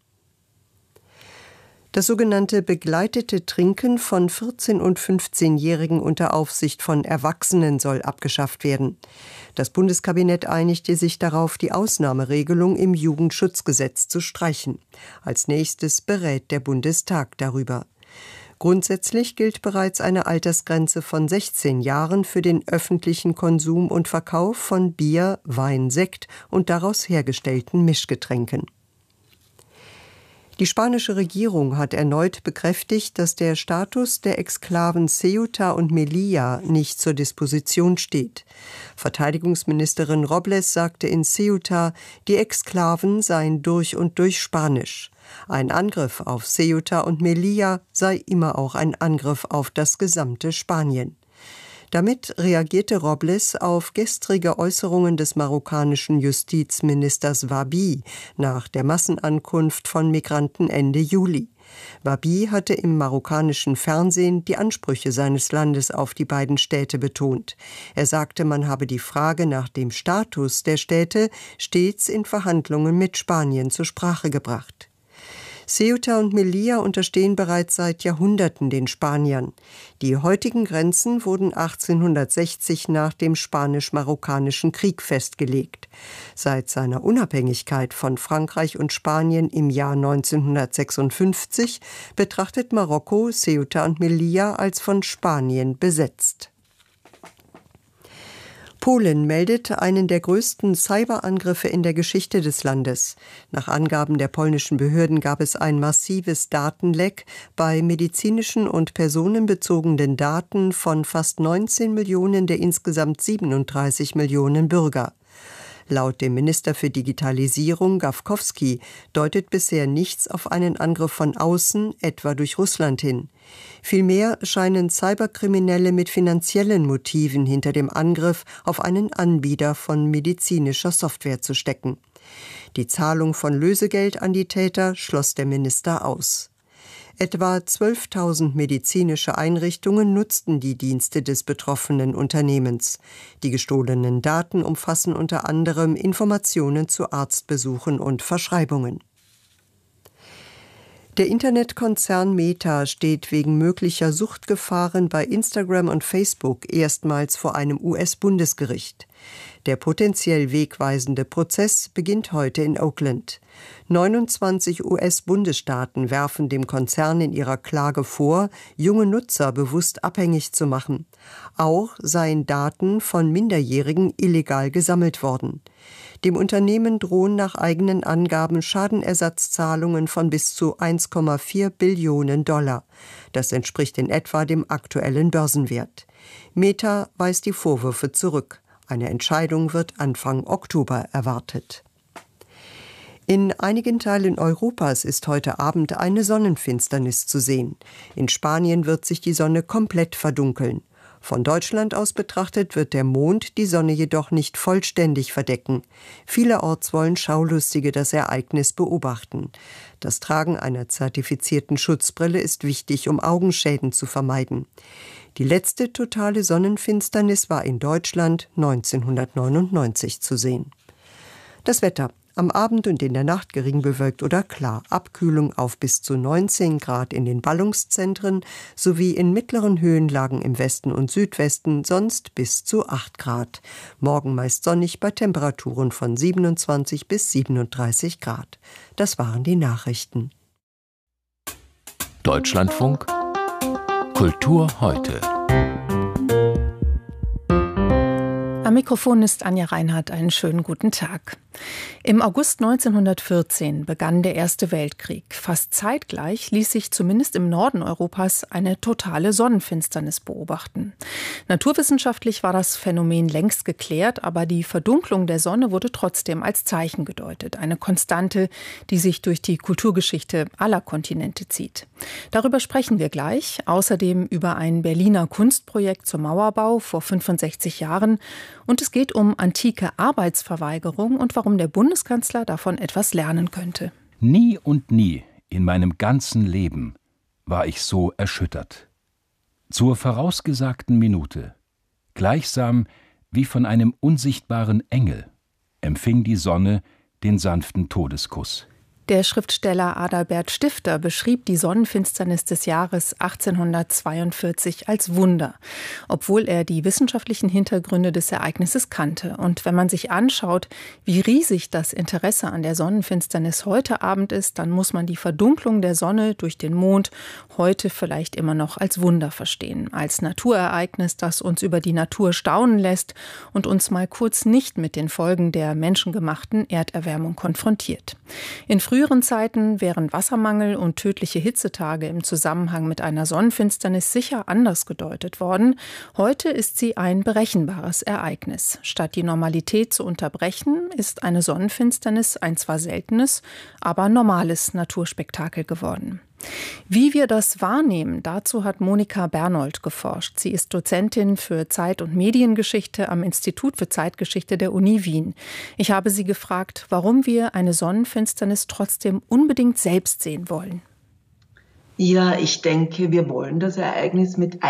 Das sogenannte begleitete Trinken von 14- und 15-Jährigen unter Aufsicht von Erwachsenen soll abgeschafft werden. Das Bundeskabinett einigte sich darauf, die Ausnahmeregelung im Jugendschutzgesetz zu streichen. Als nächstes berät der Bundestag darüber. Grundsätzlich gilt bereits eine Altersgrenze von 16 Jahren für den öffentlichen Konsum und Verkauf von Bier, Wein, Sekt und daraus hergestellten Mischgetränken. Die spanische Regierung hat erneut bekräftigt, dass der Status der Exklaven Ceuta und Melilla nicht zur Disposition steht. Verteidigungsministerin Robles sagte in Ceuta, die Exklaven seien durch und durch spanisch. Ein Angriff auf Ceuta und Melilla sei immer auch ein Angriff auf das gesamte Spanien. Damit reagierte Robles auf gestrige Äußerungen des marokkanischen Justizministers Wahbi nach der Massenankunft von Migranten Ende Juli. Wahbi hatte im marokkanischen Fernsehen die Ansprüche seines Landes auf die beiden Städte betont. Er sagte, man habe die Frage nach dem Status der Städte stets in Verhandlungen mit Spanien zur Sprache gebracht. Ceuta und Melilla unterstehen bereits seit Jahrhunderten den Spaniern. Die heutigen Grenzen wurden 1860 nach dem Spanisch-Marokkanischen Krieg festgelegt. Seit seiner Unabhängigkeit von Frankreich und Spanien im Jahr 1956 betrachtet Marokko Ceuta und Melilla als von Spanien besetzt. Polen meldet einen der größten Cyberangriffe in der Geschichte des Landes. Nach Angaben der polnischen Behörden gab es ein massives Datenleck bei medizinischen und personenbezogenen Daten von fast 19 Millionen der insgesamt 37 Millionen Bürger. Laut dem Minister für Digitalisierung Gawkowski deutet bisher nichts auf einen Angriff von außen, etwa durch Russland hin. Vielmehr scheinen Cyberkriminelle mit finanziellen Motiven hinter dem Angriff auf einen Anbieter von medizinischer Software zu stecken. Die Zahlung von Lösegeld an die Täter schloss der Minister aus. Etwa 12.000 medizinische Einrichtungen nutzten die Dienste des betroffenen Unternehmens. Die gestohlenen Daten umfassen unter anderem Informationen zu Arztbesuchen und Verschreibungen. Der Internetkonzern Meta steht wegen möglicher Suchtgefahren bei Instagram und Facebook erstmals vor einem US-Bundesgericht. Der potenziell wegweisende Prozess beginnt heute in Oakland. 29 US-Bundesstaaten werfen dem Konzern in ihrer Klage vor, junge Nutzer bewusst abhängig zu machen. Auch seien Daten von Minderjährigen illegal gesammelt worden. Dem Unternehmen drohen nach eigenen Angaben Schadenersatzzahlungen von bis zu 1,4 Billionen $. Das entspricht in etwa dem aktuellen Börsenwert. Meta weist die Vorwürfe zurück. Eine Entscheidung wird Anfang Oktober erwartet. In einigen Teilen Europas ist heute Abend eine Sonnenfinsternis zu sehen. In Spanien wird sich die Sonne komplett verdunkeln. Von Deutschland aus betrachtet wird der Mond die Sonne jedoch nicht vollständig verdecken. Vielerorts wollen Schaulustige das Ereignis beobachten. Das Tragen einer zertifizierten Schutzbrille ist wichtig, um Augenschäden zu vermeiden. Die letzte totale Sonnenfinsternis war in Deutschland 1999 zu sehen. Das Wetter. Am Abend und in der Nacht gering bewölkt oder klar. Abkühlung auf bis zu 19 Grad in den Ballungszentren sowie in mittleren Höhenlagen im Westen und Südwesten, sonst bis zu 8 Grad. Morgen meist sonnig bei Temperaturen von 27 bis 37 Grad. Das waren die Nachrichten. Deutschlandfunk Kultur heute. Am Mikrofon ist Anja Reinhardt. Einen schönen guten Tag. Im August 1914 begann der Erste Weltkrieg. Fast zeitgleich ließ sich zumindest im Norden Europas eine totale Sonnenfinsternis beobachten. Naturwissenschaftlich war das Phänomen längst geklärt, aber die Verdunklung der Sonne wurde trotzdem als Zeichen gedeutet. Eine Konstante, die sich durch die Kulturgeschichte aller Kontinente zieht. Darüber sprechen wir gleich. Außerdem über ein Berliner Kunstprojekt zum Mauerbau vor 65 Jahren. Und es geht um antike Arbeitsverweigerung und warum der Bundeskanzler davon etwas lernen könnte. Nie und nie in meinem ganzen Leben war ich so erschüttert. Zur vorausgesagten Minute, gleichsam wie von einem unsichtbaren Engel, empfing die Sonne den sanften Todeskuss. Der Schriftsteller Adalbert Stifter beschrieb die Sonnenfinsternis des Jahres 1842 als Wunder, obwohl er die wissenschaftlichen Hintergründe des Ereignisses kannte. Und wenn man sich anschaut, wie riesig das Interesse an der Sonnenfinsternis heute Abend ist, dann muss man die Verdunklung der Sonne durch den Mond heute vielleicht immer noch als Wunder verstehen, als Naturereignis, das uns über die Natur staunen lässt und uns mal kurz nicht mit den Folgen der menschengemachten Erderwärmung konfrontiert. In früheren Zeiten wären Wassermangel und tödliche Hitzetage im Zusammenhang mit einer Sonnenfinsternis sicher anders gedeutet worden. Heute ist sie ein berechenbares Ereignis. Statt die Normalität zu unterbrechen, ist eine Sonnenfinsternis ein zwar seltenes, aber normales Naturspektakel geworden. Wie wir das wahrnehmen, dazu hat Monika Bernold geforscht. Sie ist Dozentin für Zeit- und Mediengeschichte am Institut für Zeitgeschichte der Uni Wien. Ich habe sie gefragt, warum wir eine Sonnenfinsternis trotzdem unbedingt selbst sehen wollen. Ja, ich denke, wir wollen das Ereignis mit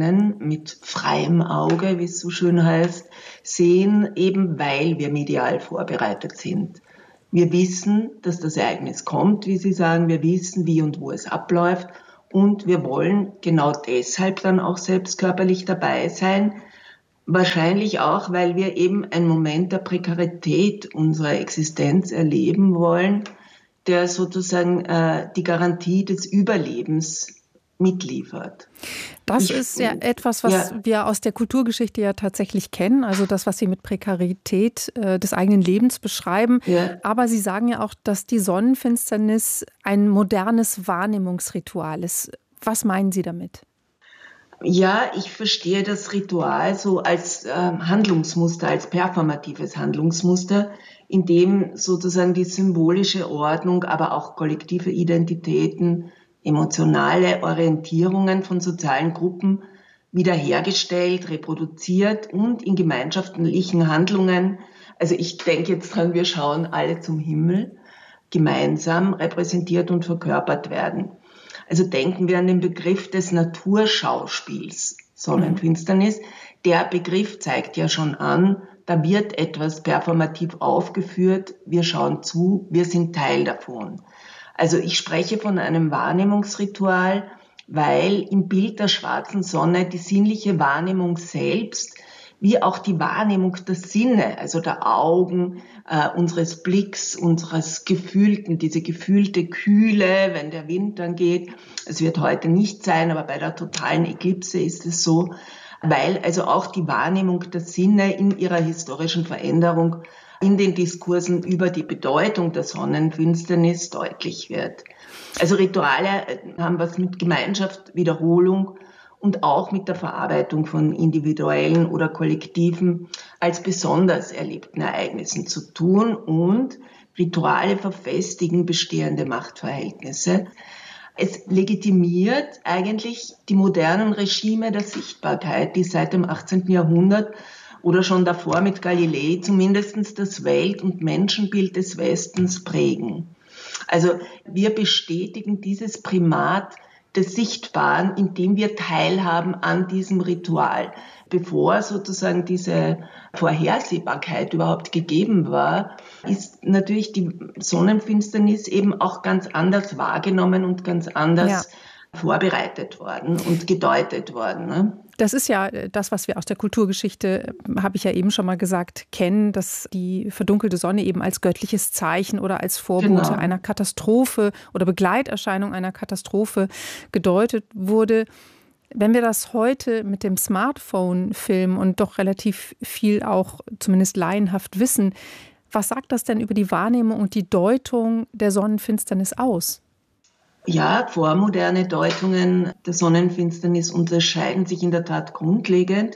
freiem Auge, wie es so schön heißt, sehen, eben weil wir medial vorbereitet sind. Wir wissen, dass das Ereignis kommt, wie Sie sagen. Wir wissen, wie und wo es abläuft. Und wir wollen genau deshalb dann auch selbst körperlich dabei sein. Wahrscheinlich auch, weil wir eben einen Moment der Prekarität unserer Existenz erleben wollen, der sozusagen die Garantie des Überlebens mitliefert. Das ist ja etwas, was wir aus der Kulturgeschichte ja tatsächlich kennen, also das, was Sie mit Prekarität des eigenen Lebens beschreiben. Ja. Aber Sie sagen ja auch, dass die Sonnenfinsternis ein modernes Wahrnehmungsritual ist. Was meinen Sie damit? Ja, ich verstehe das Ritual so als Handlungsmuster, als performatives Handlungsmuster, in dem sozusagen die symbolische Ordnung, aber auch kollektive Identitäten, emotionale Orientierungen von sozialen Gruppen wiederhergestellt, reproduziert und in gemeinschaftlichen Handlungen, also ich denke jetzt dran, wir schauen alle zum Himmel, gemeinsam repräsentiert und verkörpert werden. Also denken wir an den Begriff des Naturschauspiels, Sonnenfinsternis. Der Begriff zeigt ja schon an, da wird etwas performativ aufgeführt, wir schauen zu, wir sind Teil davon. Also ich spreche von einem Wahrnehmungsritual, weil im Bild der schwarzen Sonne die sinnliche Wahrnehmung selbst, wie auch die Wahrnehmung der Sinne, also der Augen, unseres Blicks, unseres Gefühlten, diese gefühlte Kühle, wenn der Wind dann geht. Es wird heute nicht sein, aber bei der totalen Eklipse ist es so, weil also auch die Wahrnehmung der Sinne in ihrer historischen Veränderung in den Diskursen über die Bedeutung der Sonnenfinsternis deutlich wird. Also Rituale haben was mit Gemeinschaft, Wiederholung und auch mit der Verarbeitung von individuellen oder kollektiven als besonders erlebten Ereignissen zu tun, und Rituale verfestigen bestehende Machtverhältnisse. Es legitimiert eigentlich die modernen Regime der Sichtbarkeit, die seit dem 18. Jahrhundert oder schon davor mit Galilei zumindest das Welt- und Menschenbild des Westens prägen. Also wir bestätigen dieses Primat des Sichtbaren, indem wir teilhaben an diesem Ritual. Bevor sozusagen diese Vorhersehbarkeit überhaupt gegeben war, ist natürlich die Sonnenfinsternis eben auch ganz anders wahrgenommen und ganz anders vorbereitet worden und gedeutet worden. Ne? Das ist ja das, was wir aus der Kulturgeschichte, habe ich ja eben schon mal gesagt, kennen, dass die verdunkelte Sonne eben als göttliches Zeichen oder als Vorbote einer Katastrophe oder Begleiterscheinung einer Katastrophe gedeutet wurde. Wenn wir das heute mit dem Smartphone filmen und doch relativ viel auch zumindest laienhaft wissen, was sagt das denn über die Wahrnehmung und die Deutung der Sonnenfinsternis aus? Ja, vormoderne Deutungen der Sonnenfinsternis unterscheiden sich in der Tat grundlegend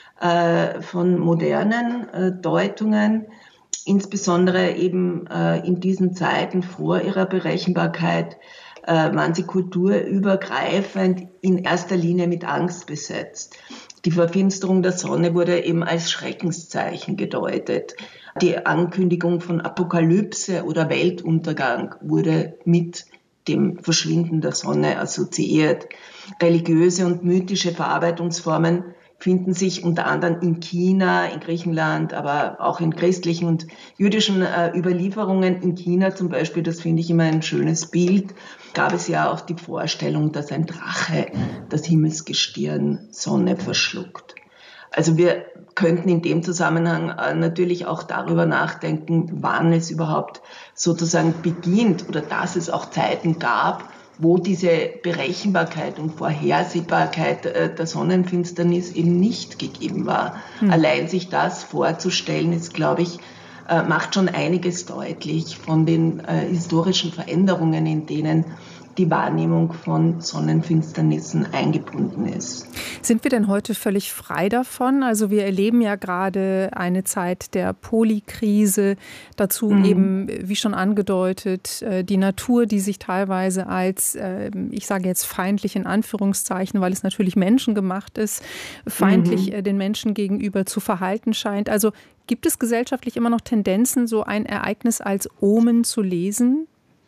von modernen Deutungen, insbesondere eben in diesen Zeiten vor ihrer Berechenbarkeit waren sie kulturübergreifend in erster Linie mit Angst besetzt. Die Verfinsterung der Sonne wurde eben als Schreckenszeichen gedeutet. Die Ankündigung von Apokalypse oder Weltuntergang wurde mit dem Verschwinden der Sonne assoziiert. Religiöse und mythische Verarbeitungsformen finden sich unter anderem in China, in Griechenland, aber auch in christlichen und jüdischen Überlieferungen. In China zum Beispiel, das finde ich immer ein schönes Bild, gab es ja auch die Vorstellung, dass ein Drache das Himmelsgestirn Sonne verschluckt. Also wir könnten in dem Zusammenhang natürlich auch darüber nachdenken, wann es überhaupt sozusagen beginnt oder dass es auch Zeiten gab, wo diese Berechenbarkeit und Vorhersehbarkeit der Sonnenfinsternis eben nicht gegeben war. Allein sich das vorzustellen, ist, glaube ich, macht schon einiges deutlich von den historischen Veränderungen, in denen die Wahrnehmung von Sonnenfinsternissen eingebunden ist. Sind wir denn heute völlig frei davon? Also wir erleben ja gerade eine Zeit der Polykrise, dazu eben, wie schon angedeutet, die Natur, die sich teilweise als, ich sage jetzt feindlich in Anführungszeichen, weil es natürlich menschengemacht ist, feindlich den Menschen gegenüber zu verhalten scheint. Also gibt es gesellschaftlich immer noch Tendenzen, so ein Ereignis als Omen zu lesen?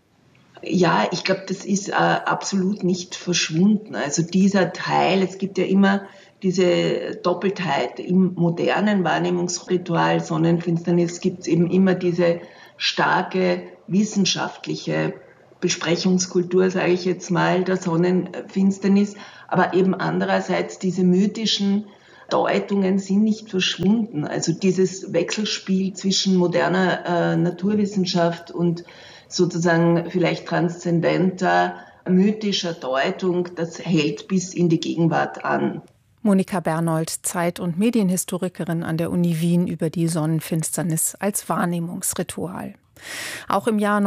Ja, ich glaube, das ist absolut nicht verschwunden. Also dieser Teil, es gibt ja immer diese Doppeltheit im modernen Wahrnehmungsritual Sonnenfinsternis, gibt es eben immer diese starke wissenschaftliche Besprechungskultur, sage ich jetzt mal, der Sonnenfinsternis, aber eben andererseits diese mythischen Deutungen sind nicht verschwunden. Also dieses Wechselspiel zwischen moderner Naturwissenschaft und sozusagen vielleicht transzendenter, mythischer Deutung, das hält bis in die Gegenwart an. Monika Bernold, Zeit- und Medienhistorikerin an der Uni Wien, über die Sonnenfinsternis als Wahrnehmungsritual. Auch im Jahr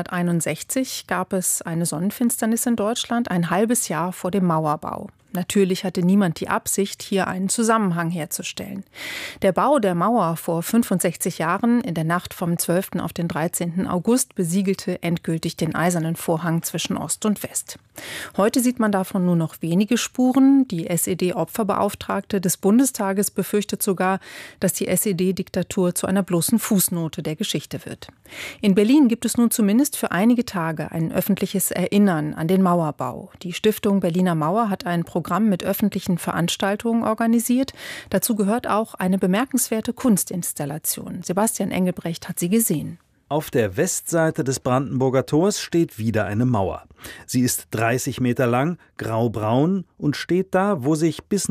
1961 gab es eine Sonnenfinsternis in Deutschland, ein halbes Jahr vor dem Mauerbau. Natürlich hatte niemand die Absicht, hier einen Zusammenhang herzustellen. Der Bau der Mauer vor 65 Jahren in der Nacht vom 12. auf den 13. August besiegelte endgültig den eisernen Vorhang zwischen Ost und West. Heute sieht man davon nur noch wenige Spuren. Die SED-Opferbeauftragte des Bundestages befürchtet sogar, dass die SED-Diktatur zu einer bloßen Fußnote der Geschichte wird. In Berlin gibt es nun zumindest für einige Tage ein öffentliches Erinnern an den Mauerbau. Die Stiftung Berliner Mauer hat ein Programm mit öffentlichen Veranstaltungen organisiert. Dazu gehört auch eine bemerkenswerte Kunstinstallation. Sebastian Engelbrecht hat sie gesehen. Auf der Westseite des Brandenburger Tors steht wieder eine Mauer. Sie ist 30 Meter lang, graubraun und steht da, wo sich bis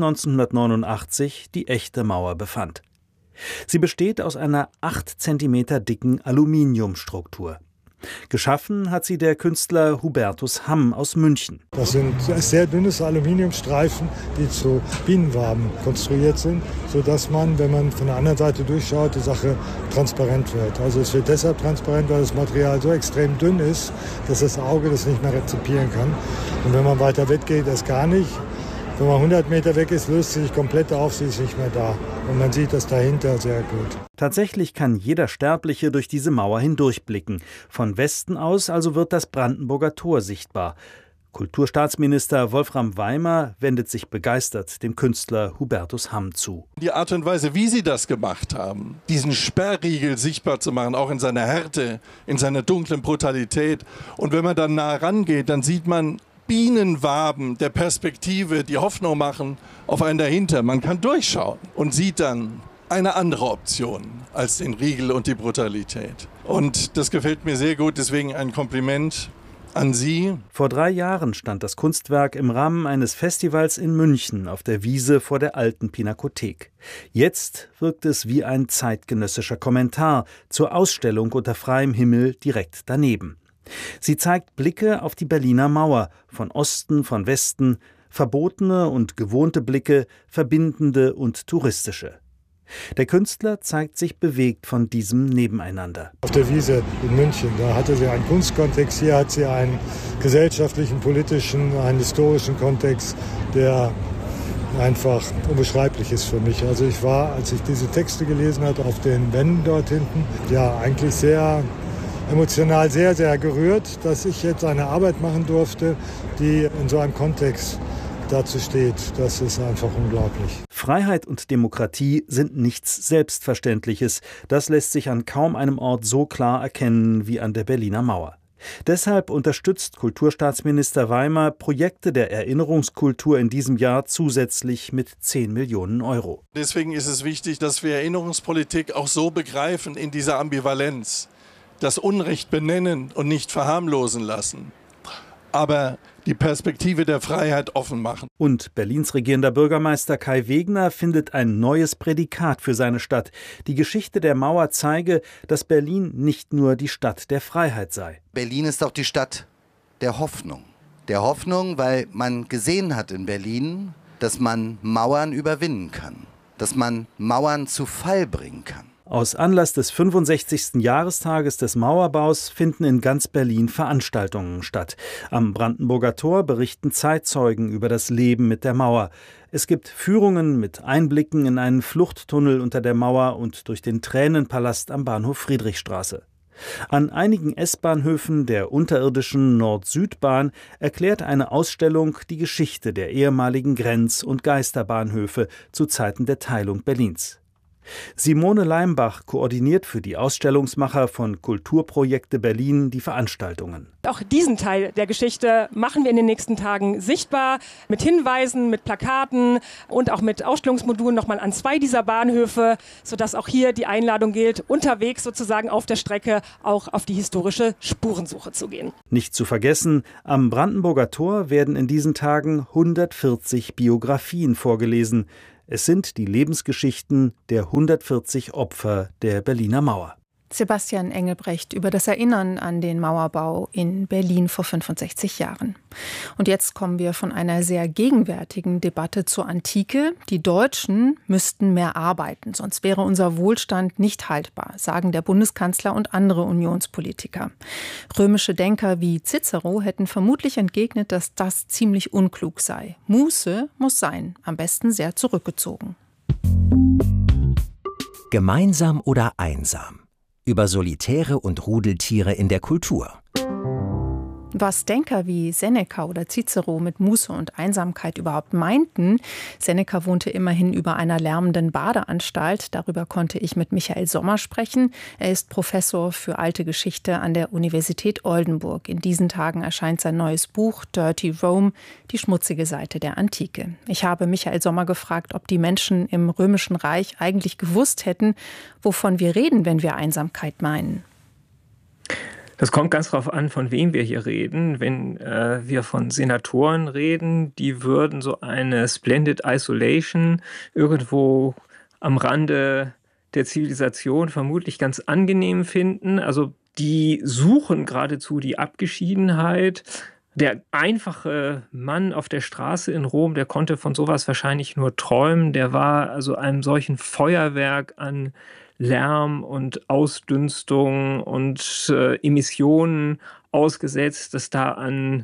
1989 die echte Mauer befand. Sie besteht aus einer 8 Zentimeter dicken Aluminiumstruktur. Geschaffen hat sie der Künstler Hubertus Hamm aus München. Das sind sehr dünne Aluminiumstreifen, die zu Bienenwaben konstruiert sind, sodass man, wenn man von der anderen Seite durchschaut, die Sache transparent wird. Also es wird deshalb transparent, weil das Material so extrem dünn ist, dass das Auge das nicht mehr rezipieren kann. Und wenn man weiter weggeht, das gar nicht. Wenn man 100 Meter weg ist, löst sie sich komplett auf, sie ist nicht mehr da. Und man sieht das dahinter sehr gut. Tatsächlich kann jeder Sterbliche durch diese Mauer hindurchblicken. Von Westen aus also wird das Brandenburger Tor sichtbar. Kulturstaatsminister Wolfram Weimer wendet sich begeistert dem Künstler Hubertus Hamm zu. Die Art und Weise, wie sie das gemacht haben, diesen Sperrriegel sichtbar zu machen, auch in seiner Härte, in seiner dunklen Brutalität. Und wenn man dann nah rangeht, dann sieht man Bienenwaben der Perspektive, die Hoffnung machen auf einen dahinter. Man kann durchschauen und sieht dann eine andere Option als den Riegel und die Brutalität. Und das gefällt mir sehr gut, deswegen ein Kompliment an Sie. Vor 3 Jahren stand das Kunstwerk im Rahmen eines Festivals in München auf der Wiese vor der alten Pinakothek. Jetzt wirkt es wie ein zeitgenössischer Kommentar zur Ausstellung unter freiem Himmel direkt daneben. Sie zeigt Blicke auf die Berliner Mauer, von Osten, von Westen, verbotene und gewohnte Blicke, verbindende und touristische. Der Künstler zeigt sich bewegt von diesem Nebeneinander. Auf der Wiese in München, da hatte sie einen Kunstkontext, hier hat sie einen gesellschaftlichen, politischen, einen historischen Kontext, der einfach unbeschreiblich ist für mich. Also ich war, als ich diese Texte gelesen hatte, auf den Wänden dort hinten, ja eigentlich sehr emotional sehr, sehr gerührt, dass ich jetzt eine Arbeit machen durfte, die in so einem Kontext dazu steht. Das ist einfach unglaublich. Freiheit und Demokratie sind nichts Selbstverständliches. Das lässt sich an kaum einem Ort so klar erkennen wie an der Berliner Mauer. Deshalb unterstützt Kulturstaatsminister Weimer Projekte der Erinnerungskultur in diesem Jahr zusätzlich mit 10 Millionen Euro. Deswegen ist es wichtig, dass wir Erinnerungspolitik auch so begreifen in dieser Ambivalenz. Das Unrecht benennen und nicht verharmlosen lassen, aber die Perspektive der Freiheit offen machen. Und Berlins regierender Bürgermeister Kai Wegner findet ein neues Prädikat für seine Stadt. Die Geschichte der Mauer zeige, dass Berlin nicht nur die Stadt der Freiheit sei. Berlin ist auch die Stadt der Hoffnung. Der Hoffnung, weil man gesehen hat in Berlin, dass man Mauern überwinden kann, dass man Mauern zu Fall bringen kann. Aus Anlass des 65. Jahrestages des Mauerbaus finden in ganz Berlin Veranstaltungen statt. Am Brandenburger Tor berichten Zeitzeugen über das Leben mit der Mauer. Es gibt Führungen mit Einblicken in einen Fluchttunnel unter der Mauer und durch den Tränenpalast am Bahnhof Friedrichstraße. An einigen S-Bahnhöfen der unterirdischen Nord-Süd-Bahn erklärt eine Ausstellung die Geschichte der ehemaligen Grenz- und Geisterbahnhöfe zu Zeiten der Teilung Berlins. Simone Leimbach koordiniert für die Ausstellungsmacher von Kulturprojekte Berlin die Veranstaltungen. Auch diesen Teil der Geschichte machen wir in den nächsten Tagen sichtbar, mit Hinweisen, mit Plakaten und auch mit Ausstellungsmodulen nochmal an 2 dieser Bahnhöfe, sodass auch hier die Einladung gilt, unterwegs sozusagen auf der Strecke auch auf die historische Spurensuche zu gehen. Nicht zu vergessen, am Brandenburger Tor werden in diesen Tagen 140 Biografien vorgelesen. Es sind die Lebensgeschichten der 140 Opfer der Berliner Mauer. Sebastian Engelbrecht über das Erinnern an den Mauerbau in Berlin vor 65 Jahren. Und jetzt kommen wir von einer sehr gegenwärtigen Debatte zur Antike. Die Deutschen müssten mehr arbeiten, sonst wäre unser Wohlstand nicht haltbar, sagen der Bundeskanzler und andere Unionspolitiker. Römische Denker wie Cicero hätten vermutlich entgegnet, dass das ziemlich unklug sei. Muße muss sein, am besten sehr zurückgezogen. Gemeinsam oder einsam? Über Solitäre und Rudeltiere in der Kultur. Was Denker wie Seneca oder Cicero mit Muße und Einsamkeit überhaupt meinten. Seneca wohnte immerhin über einer lärmenden Badeanstalt. Darüber konnte ich mit Michael Sommer sprechen. Er ist Professor für alte Geschichte an der Universität Oldenburg. In diesen Tagen erscheint sein neues Buch Dirty Rome, die schmutzige Seite der Antike. Ich habe Michael Sommer gefragt, ob die Menschen im Römischen Reich eigentlich gewusst hätten, wovon wir reden, wenn wir Einsamkeit meinen. Das kommt ganz darauf an, von wem wir hier reden. Wenn wir von Senatoren reden, die würden so eine Splendid Isolation irgendwo am Rande der Zivilisation vermutlich ganz angenehm finden. Also die suchen geradezu die Abgeschiedenheit. Der einfache Mann auf der Straße in Rom, der konnte von sowas wahrscheinlich nur träumen. Der war also einem solchen Feuerwerk an Lärm und Ausdünstung und Emissionen ausgesetzt, dass da an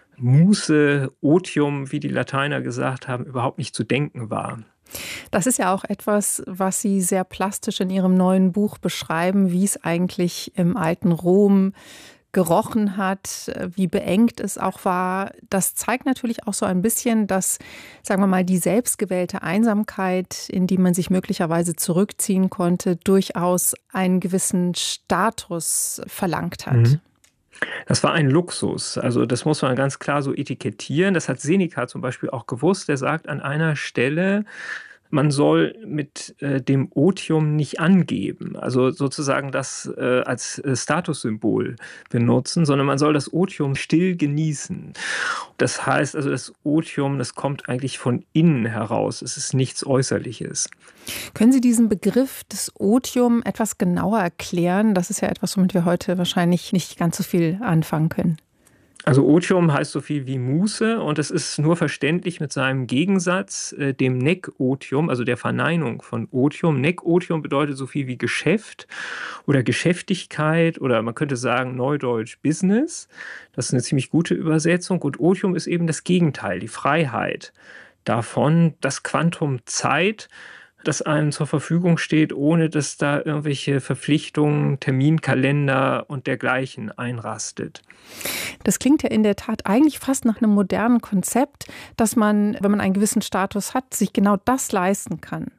Muße, Otium, wie die Lateiner gesagt haben, überhaupt nicht zu denken war. Das ist ja auch etwas, was Sie sehr plastisch in Ihrem neuen Buch beschreiben, wie es eigentlich im alten Rom gerochen hat, wie beengt es auch war. Das zeigt natürlich auch so ein bisschen, dass, sagen wir mal, die selbstgewählte Einsamkeit, in die man sich möglicherweise zurückziehen konnte, durchaus einen gewissen Status verlangt hat. Das war ein Luxus. Also das muss man ganz klar so etikettieren. Das hat Seneca zum Beispiel auch gewusst. Der sagt an einer Stelle, man soll mit dem Otium nicht angeben, also sozusagen das als Statussymbol benutzen, sondern man soll das Otium still genießen. Das heißt also, das Otium, das kommt eigentlich von innen heraus, es ist nichts Äußerliches. Können Sie diesen Begriff des Otium etwas genauer erklären? Das ist ja etwas, womit wir heute wahrscheinlich nicht ganz so viel anfangen können. Also Otium heißt so viel wie Muße und es ist nur verständlich mit seinem Gegensatz, dem Nekotium, also der Verneinung von Otium. Nekotium bedeutet so viel wie Geschäft oder Geschäftigkeit oder man könnte sagen neudeutsch Business. Das ist eine ziemlich gute Übersetzung und Otium ist eben das Gegenteil, die Freiheit davon, das Quantum Zeit, das einem zur Verfügung steht, ohne dass da irgendwelche Verpflichtungen, Terminkalender und dergleichen einrastet. Das klingt ja in der Tat eigentlich fast nach einem modernen Konzept, dass man, wenn man einen gewissen Status hat, sich genau das leisten kann.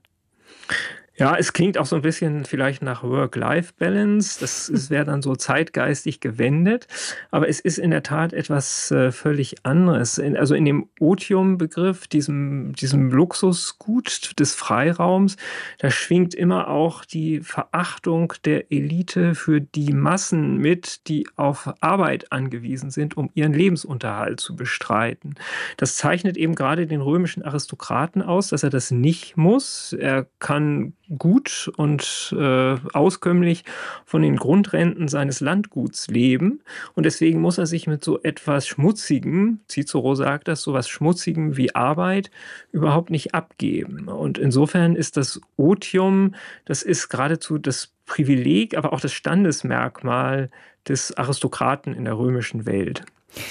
Ja, es klingt auch so ein bisschen vielleicht nach Work-Life-Balance. Das wäre dann so zeitgeistig gewendet. Aber es ist in der Tat etwas völlig anderes. Also in dem Otium-Begriff, diesem Luxusgut des Freiraums, da schwingt immer auch die Verachtung der Elite für die Massen mit, die auf Arbeit angewiesen sind, um ihren Lebensunterhalt zu bestreiten. Das zeichnet eben gerade den römischen Aristokraten aus, dass er das nicht muss. Er kann gut und auskömmlich von den Grundrenten seines Landguts leben. Und deswegen muss er sich mit so etwas Schmutzigem, Cicero sagt das, so etwas Schmutzigem wie Arbeit überhaupt nicht abgeben. Und insofern ist das Otium, das ist geradezu das Privileg, aber auch das Standesmerkmal des Aristokraten in der römischen Welt.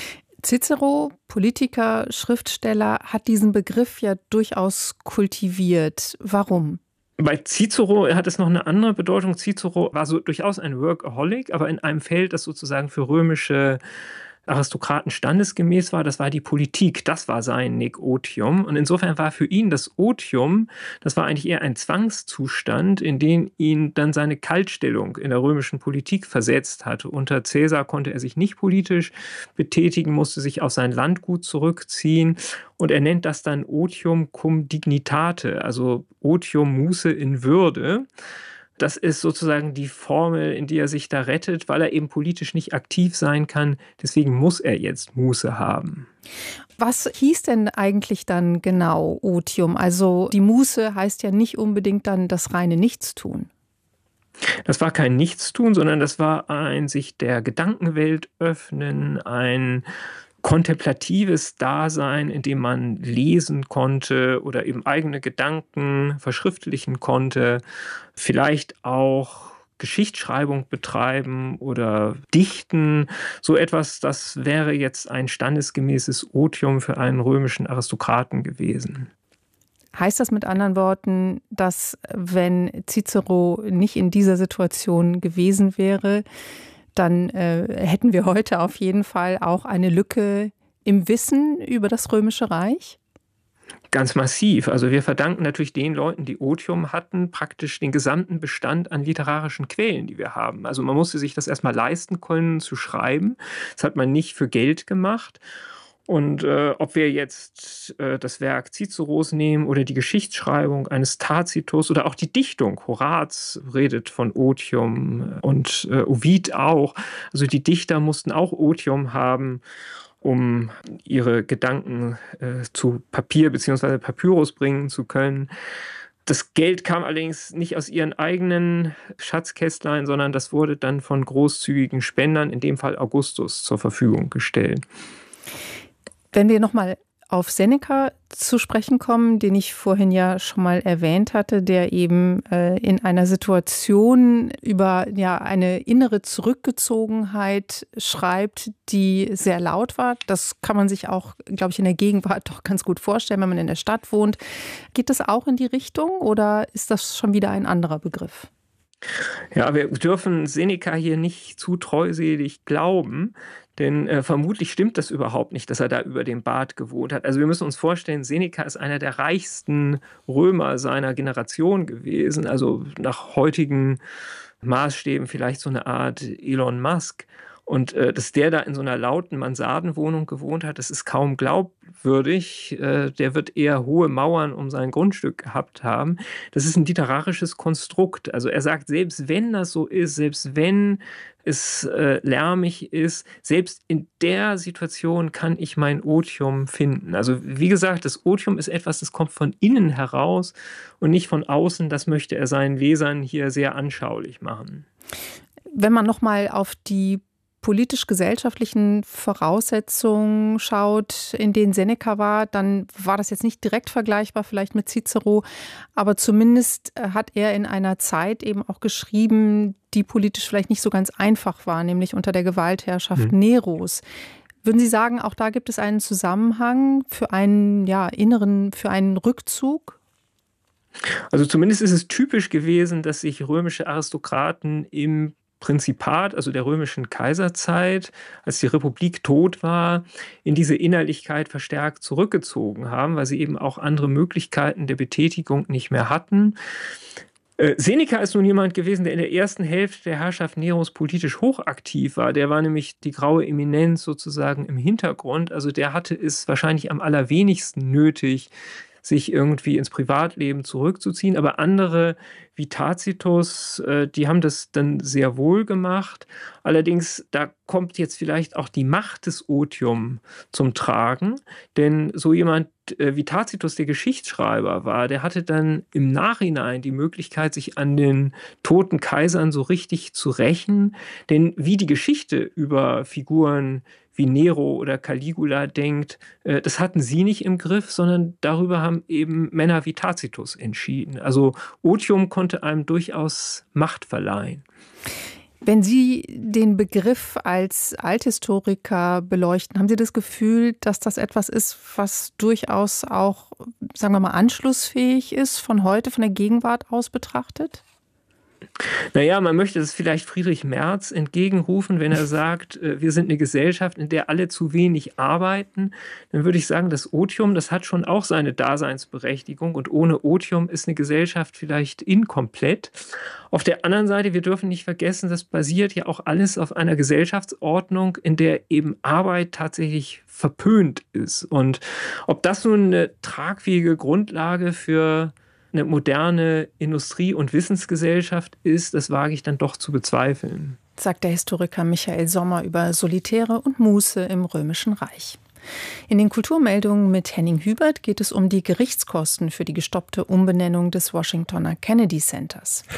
Cicero, Politiker, Schriftsteller, hat diesen Begriff ja durchaus kultiviert. Warum? Bei Cicero hat es noch eine andere Bedeutung. Cicero war so durchaus ein Workaholic, aber in einem Feld, das sozusagen für römische Aristokraten standesgemäß war, das war die Politik, das war sein Nec Otium. Und insofern war für ihn das Otium, das war eigentlich eher ein Zwangszustand, in den ihn dann seine Kaltstellung in der römischen Politik versetzt hat. Unter Caesar konnte er sich nicht politisch betätigen, musste sich auf sein Landgut zurückziehen und er nennt das dann Otium cum dignitate, also Otium Muße in Würde. Das ist sozusagen die Formel, in die er sich da rettet, weil er eben politisch nicht aktiv sein kann. Deswegen muss er jetzt Muße haben. Was hieß denn eigentlich dann genau Otium? Also die Muße heißt ja nicht unbedingt dann das reine Nichtstun. Das war kein Nichtstun, sondern das war ein sich der Gedankenwelt öffnen, ein kontemplatives Dasein, in dem man lesen konnte oder eben eigene Gedanken verschriftlichen konnte, vielleicht auch Geschichtsschreibung betreiben oder dichten. So etwas, das wäre jetzt ein standesgemäßes Otium für einen römischen Aristokraten gewesen. Heißt das mit anderen Worten, dass wenn Cicero nicht in dieser Situation gewesen wäre, dann hätten wir heute auf jeden Fall auch eine Lücke im Wissen über das Römische Reich? Ganz massiv. Also wir verdanken natürlich den Leuten, die Otium hatten, praktisch den gesamten Bestand an literarischen Quellen, die wir haben. Also man musste sich das erstmal leisten können zu schreiben. Das hat man nicht für Geld gemacht. Und ob wir jetzt das Werk Ciceros nehmen oder die Geschichtsschreibung eines Tacitus oder auch die Dichtung, Horaz redet von Otium und Ovid auch. Also die Dichter mussten auch Otium haben, um ihre Gedanken zu Papier bzw. Papyrus bringen zu können. Das Geld kam allerdings nicht aus ihren eigenen Schatzkästlein, sondern das wurde dann von großzügigen Spendern, in dem Fall Augustus, zur Verfügung gestellt. Wenn wir nochmal auf Seneca zu sprechen kommen, den ich vorhin ja schon mal erwähnt hatte, der eben in einer Situation über eine innere Zurückgezogenheit schreibt, die sehr laut war. Das kann man sich auch, glaube ich, in der Gegenwart doch ganz gut vorstellen, wenn man in der Stadt wohnt. Geht das auch in die Richtung oder ist das schon wieder ein anderer Begriff? Ja, wir dürfen Seneca hier nicht zu treuselig glauben, denn vermutlich stimmt das überhaupt nicht, dass er da über dem Bad gewohnt hat. Also wir müssen uns vorstellen, Seneca ist einer der reichsten Römer seiner Generation gewesen, also nach heutigen Maßstäben vielleicht so eine Art Elon Musk. Und dass der da in so einer lauten Mansardenwohnung gewohnt hat, das ist kaum glaubwürdig. Der wird eher hohe Mauern um sein Grundstück gehabt haben. Das ist ein literarisches Konstrukt. Also er sagt, selbst wenn das so ist, selbst wenn es lärmig ist, selbst in der Situation kann ich mein Otium finden. Also wie gesagt, das Otium ist etwas, das kommt von innen heraus und nicht von außen. Das möchte er seinen Lesern hier sehr anschaulich machen. Wenn man nochmal auf die politisch-gesellschaftlichen Voraussetzungen schaut, in denen Seneca war, dann war das jetzt nicht direkt vergleichbar vielleicht mit Cicero, aber zumindest hat er in einer Zeit eben auch geschrieben, die politisch vielleicht nicht so ganz einfach war, nämlich unter der Gewaltherrschaft Neros. Würden Sie sagen, auch da gibt es einen Zusammenhang für einen für einen Rückzug? Also zumindest ist es typisch gewesen, dass sich römische Aristokraten im Prinzipat, also der römischen Kaiserzeit, als die Republik tot war, in diese Innerlichkeit verstärkt zurückgezogen haben, weil sie eben auch andere Möglichkeiten der Betätigung nicht mehr hatten. Seneca ist nun jemand gewesen, der in der ersten Hälfte der Herrschaft Neros politisch hochaktiv war. Der war nämlich die graue Eminenz sozusagen im Hintergrund. Also der hatte es wahrscheinlich am allerwenigsten nötig, sich irgendwie ins Privatleben zurückzuziehen. Aber andere, wie Tacitus, die haben das dann sehr wohl gemacht. Allerdings, da kommt jetzt vielleicht auch die Macht des Otium zum Tragen. Denn so jemand wie Tacitus, der Geschichtsschreiber war, der hatte dann im Nachhinein die Möglichkeit, sich an den toten Kaisern so richtig zu rächen. Denn wie die Geschichte über Figuren wie Nero oder Caligula denkt, das hatten sie nicht im Griff, sondern darüber haben eben Männer wie Tacitus entschieden. Also Otium konnte einem durchaus Macht verleihen. Wenn Sie den Begriff als Althistoriker beleuchten, haben Sie das Gefühl, dass das etwas ist, was durchaus auch, sagen wir mal, anschlussfähig ist von heute, von der Gegenwart aus betrachtet? Naja, man möchte es vielleicht Friedrich Merz entgegenrufen, wenn er sagt, wir sind eine Gesellschaft, in der alle zu wenig arbeiten. Dann würde ich sagen, das Otium, das hat schon auch seine Daseinsberechtigung und ohne Otium ist eine Gesellschaft vielleicht inkomplett. Auf der anderen Seite, wir dürfen nicht vergessen, das basiert ja auch alles auf einer Gesellschaftsordnung, in der eben Arbeit tatsächlich verpönt ist. Und ob das nun eine tragfähige Grundlage für eine moderne Industrie- und Wissensgesellschaft ist, das wage ich dann doch zu bezweifeln. Sagt der Historiker Michael Sommer über Solitäre und Muße im Römischen Reich. In den Kulturmeldungen mit Henning Hubert geht es um die Gerichtskosten für die gestoppte Umbenennung des Washingtoner Kennedy Centers.